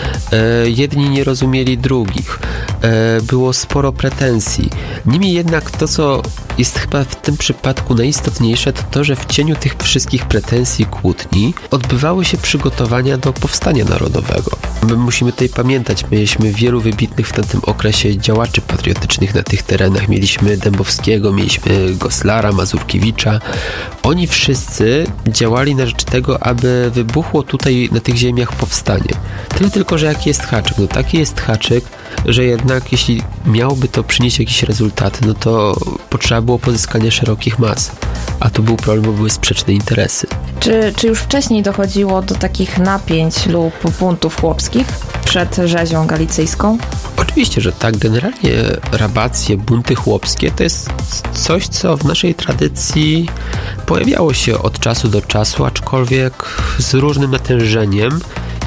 E, jedni nie rozumieli drugich. E, było sporo pretensji. Niemniej jednak to, co jest chyba w tym przypadku najistotniejsze, to to, że w cieniu tych wszystkich pretensji, kłótni odbywały się przygotowania do powstania narodowego. My musimy tutaj pamiętać, mieliśmy wielu wybitnych w tamtym okresie działaczy patriotycznych na tych terenach. Mieliśmy Dębowskiego, mieliśmy Goslara, Mazurkiewicza. Oni wszyscy działali na rzecz tego, aby wybuchło tutaj na tych ziemiach powstanie. Tyle tylko, że jaki jest haczyk? No taki jest haczyk, że jednak jeśli miałoby to przynieść jakieś rezultaty, no to potrzeba było pozyskania szerokich mas. A tu był problem, bo były sprzeczne interesy. Czy, czy już wcześniej dochodziło do takich napięć lub buntów chłopskich przed rzezią galicyjską? Oczywiście, że tak. Generalnie rabacje, bunty chłopskie to jest coś, co w naszej tradycji pojawiało się od czasu do czasu, aczkolwiek z różnym natężeniem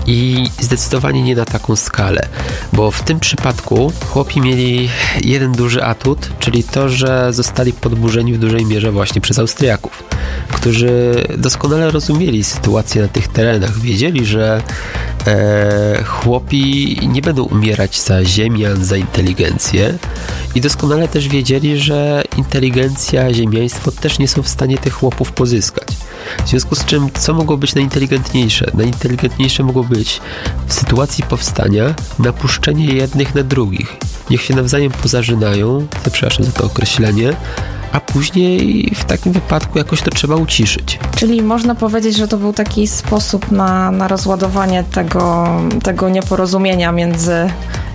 i zdecydowanie nie na taką skalę, bo w tym przypadku chłopi mieli jeden duży atut, czyli to, że zostali podburzeni w dużej mierze właśnie przez Austriaków, którzy doskonale rozumieli sytuację na tych terenach, wiedzieli, że e, chłopi nie będą umierać za ziemian, za inteligencję i doskonale też wiedzieli, że inteligencja, ziemiaństwo też nie są w stanie tych chłopów pozyskać. W związku z czym, co mogło być najinteligentniejsze? Najinteligentniejsze mogło być w sytuacji powstania napuszczenie jednych na drugich. Niech się nawzajem pozażynają, przepraszam za to określenie, a później w takim wypadku jakoś to trzeba uciszyć. Czyli można powiedzieć, że to był taki sposób na, na rozładowanie tego, tego nieporozumienia między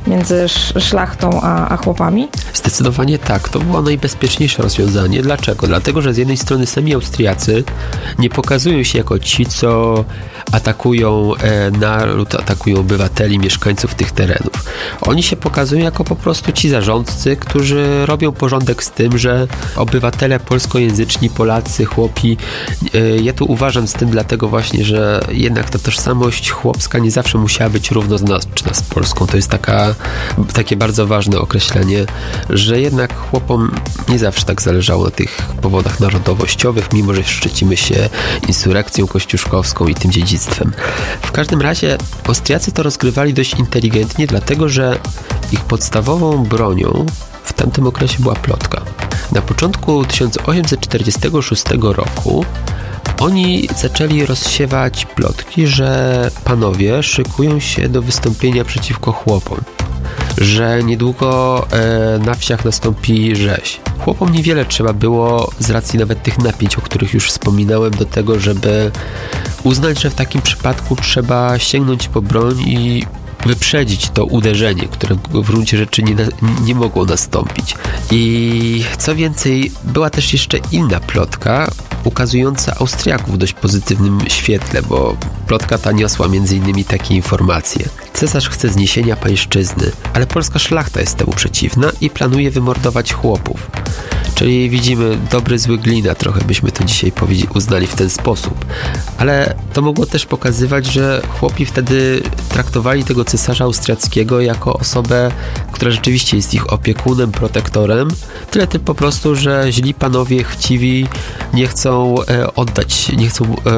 między szlachtą a, a chłopami? Zdecydowanie tak. To było najbezpieczniejsze rozwiązanie. Dlaczego? Dlatego, że z jednej strony sami Austriacy nie pokazują się jako ci, co atakują e, naród, atakują obywateli, mieszkańców tych terenów. Oni się pokazują jako po prostu ci zarządcy, którzy robią porządek z tym, że obywatele polskojęzyczni, Polacy, chłopi, e, ja tu uważam z tym dlatego właśnie, że jednak ta tożsamość chłopska nie zawsze musiała być równoznaczna z polską. To jest taka, takie bardzo ważne określenie, że jednak chłopom nie zawsze tak zależało na tych powodach narodowościowych, mimo że szczycimy się insurekcją kościuszkowską i tym dziedzictwem. W każdym razie Austriacy to rozgrywali dość inteligentnie, dlatego że ich podstawową bronią w tamtym okresie była plotka. Na początku tysiąc osiemset czterdziestego szóstego roku oni zaczęli rozsiewać plotki, że panowie szykują się do wystąpienia przeciwko chłopom, że niedługo e, na wsiach nastąpi rzeź. Chłopom niewiele trzeba było, z racji nawet tych napięć, o których już wspominałem, do tego, żeby uznać, że w takim przypadku trzeba sięgnąć po broń i wyprzedzić to uderzenie, które w gruncie rzeczy nie, nie mogło nastąpić. I co więcej, była też jeszcze inna plotka, ukazująca Austriaków w dość pozytywnym świetle, bo plotka ta niosła między innymi takie informacje. Cesarz chce zniesienia pańszczyzny, ale polska szlachta jest temu przeciwna i planuje wymordować chłopów. Czyli widzimy dobry, zły glina, trochę byśmy to dzisiaj uznali w ten sposób. Ale to mogło też pokazywać, że chłopi wtedy traktowali tego cesarza austriackiego jako osobę, która rzeczywiście jest ich opiekunem, protektorem. Tyle tylko po prostu, że źli panowie chciwi nie chcą e, oddać, nie chcą e,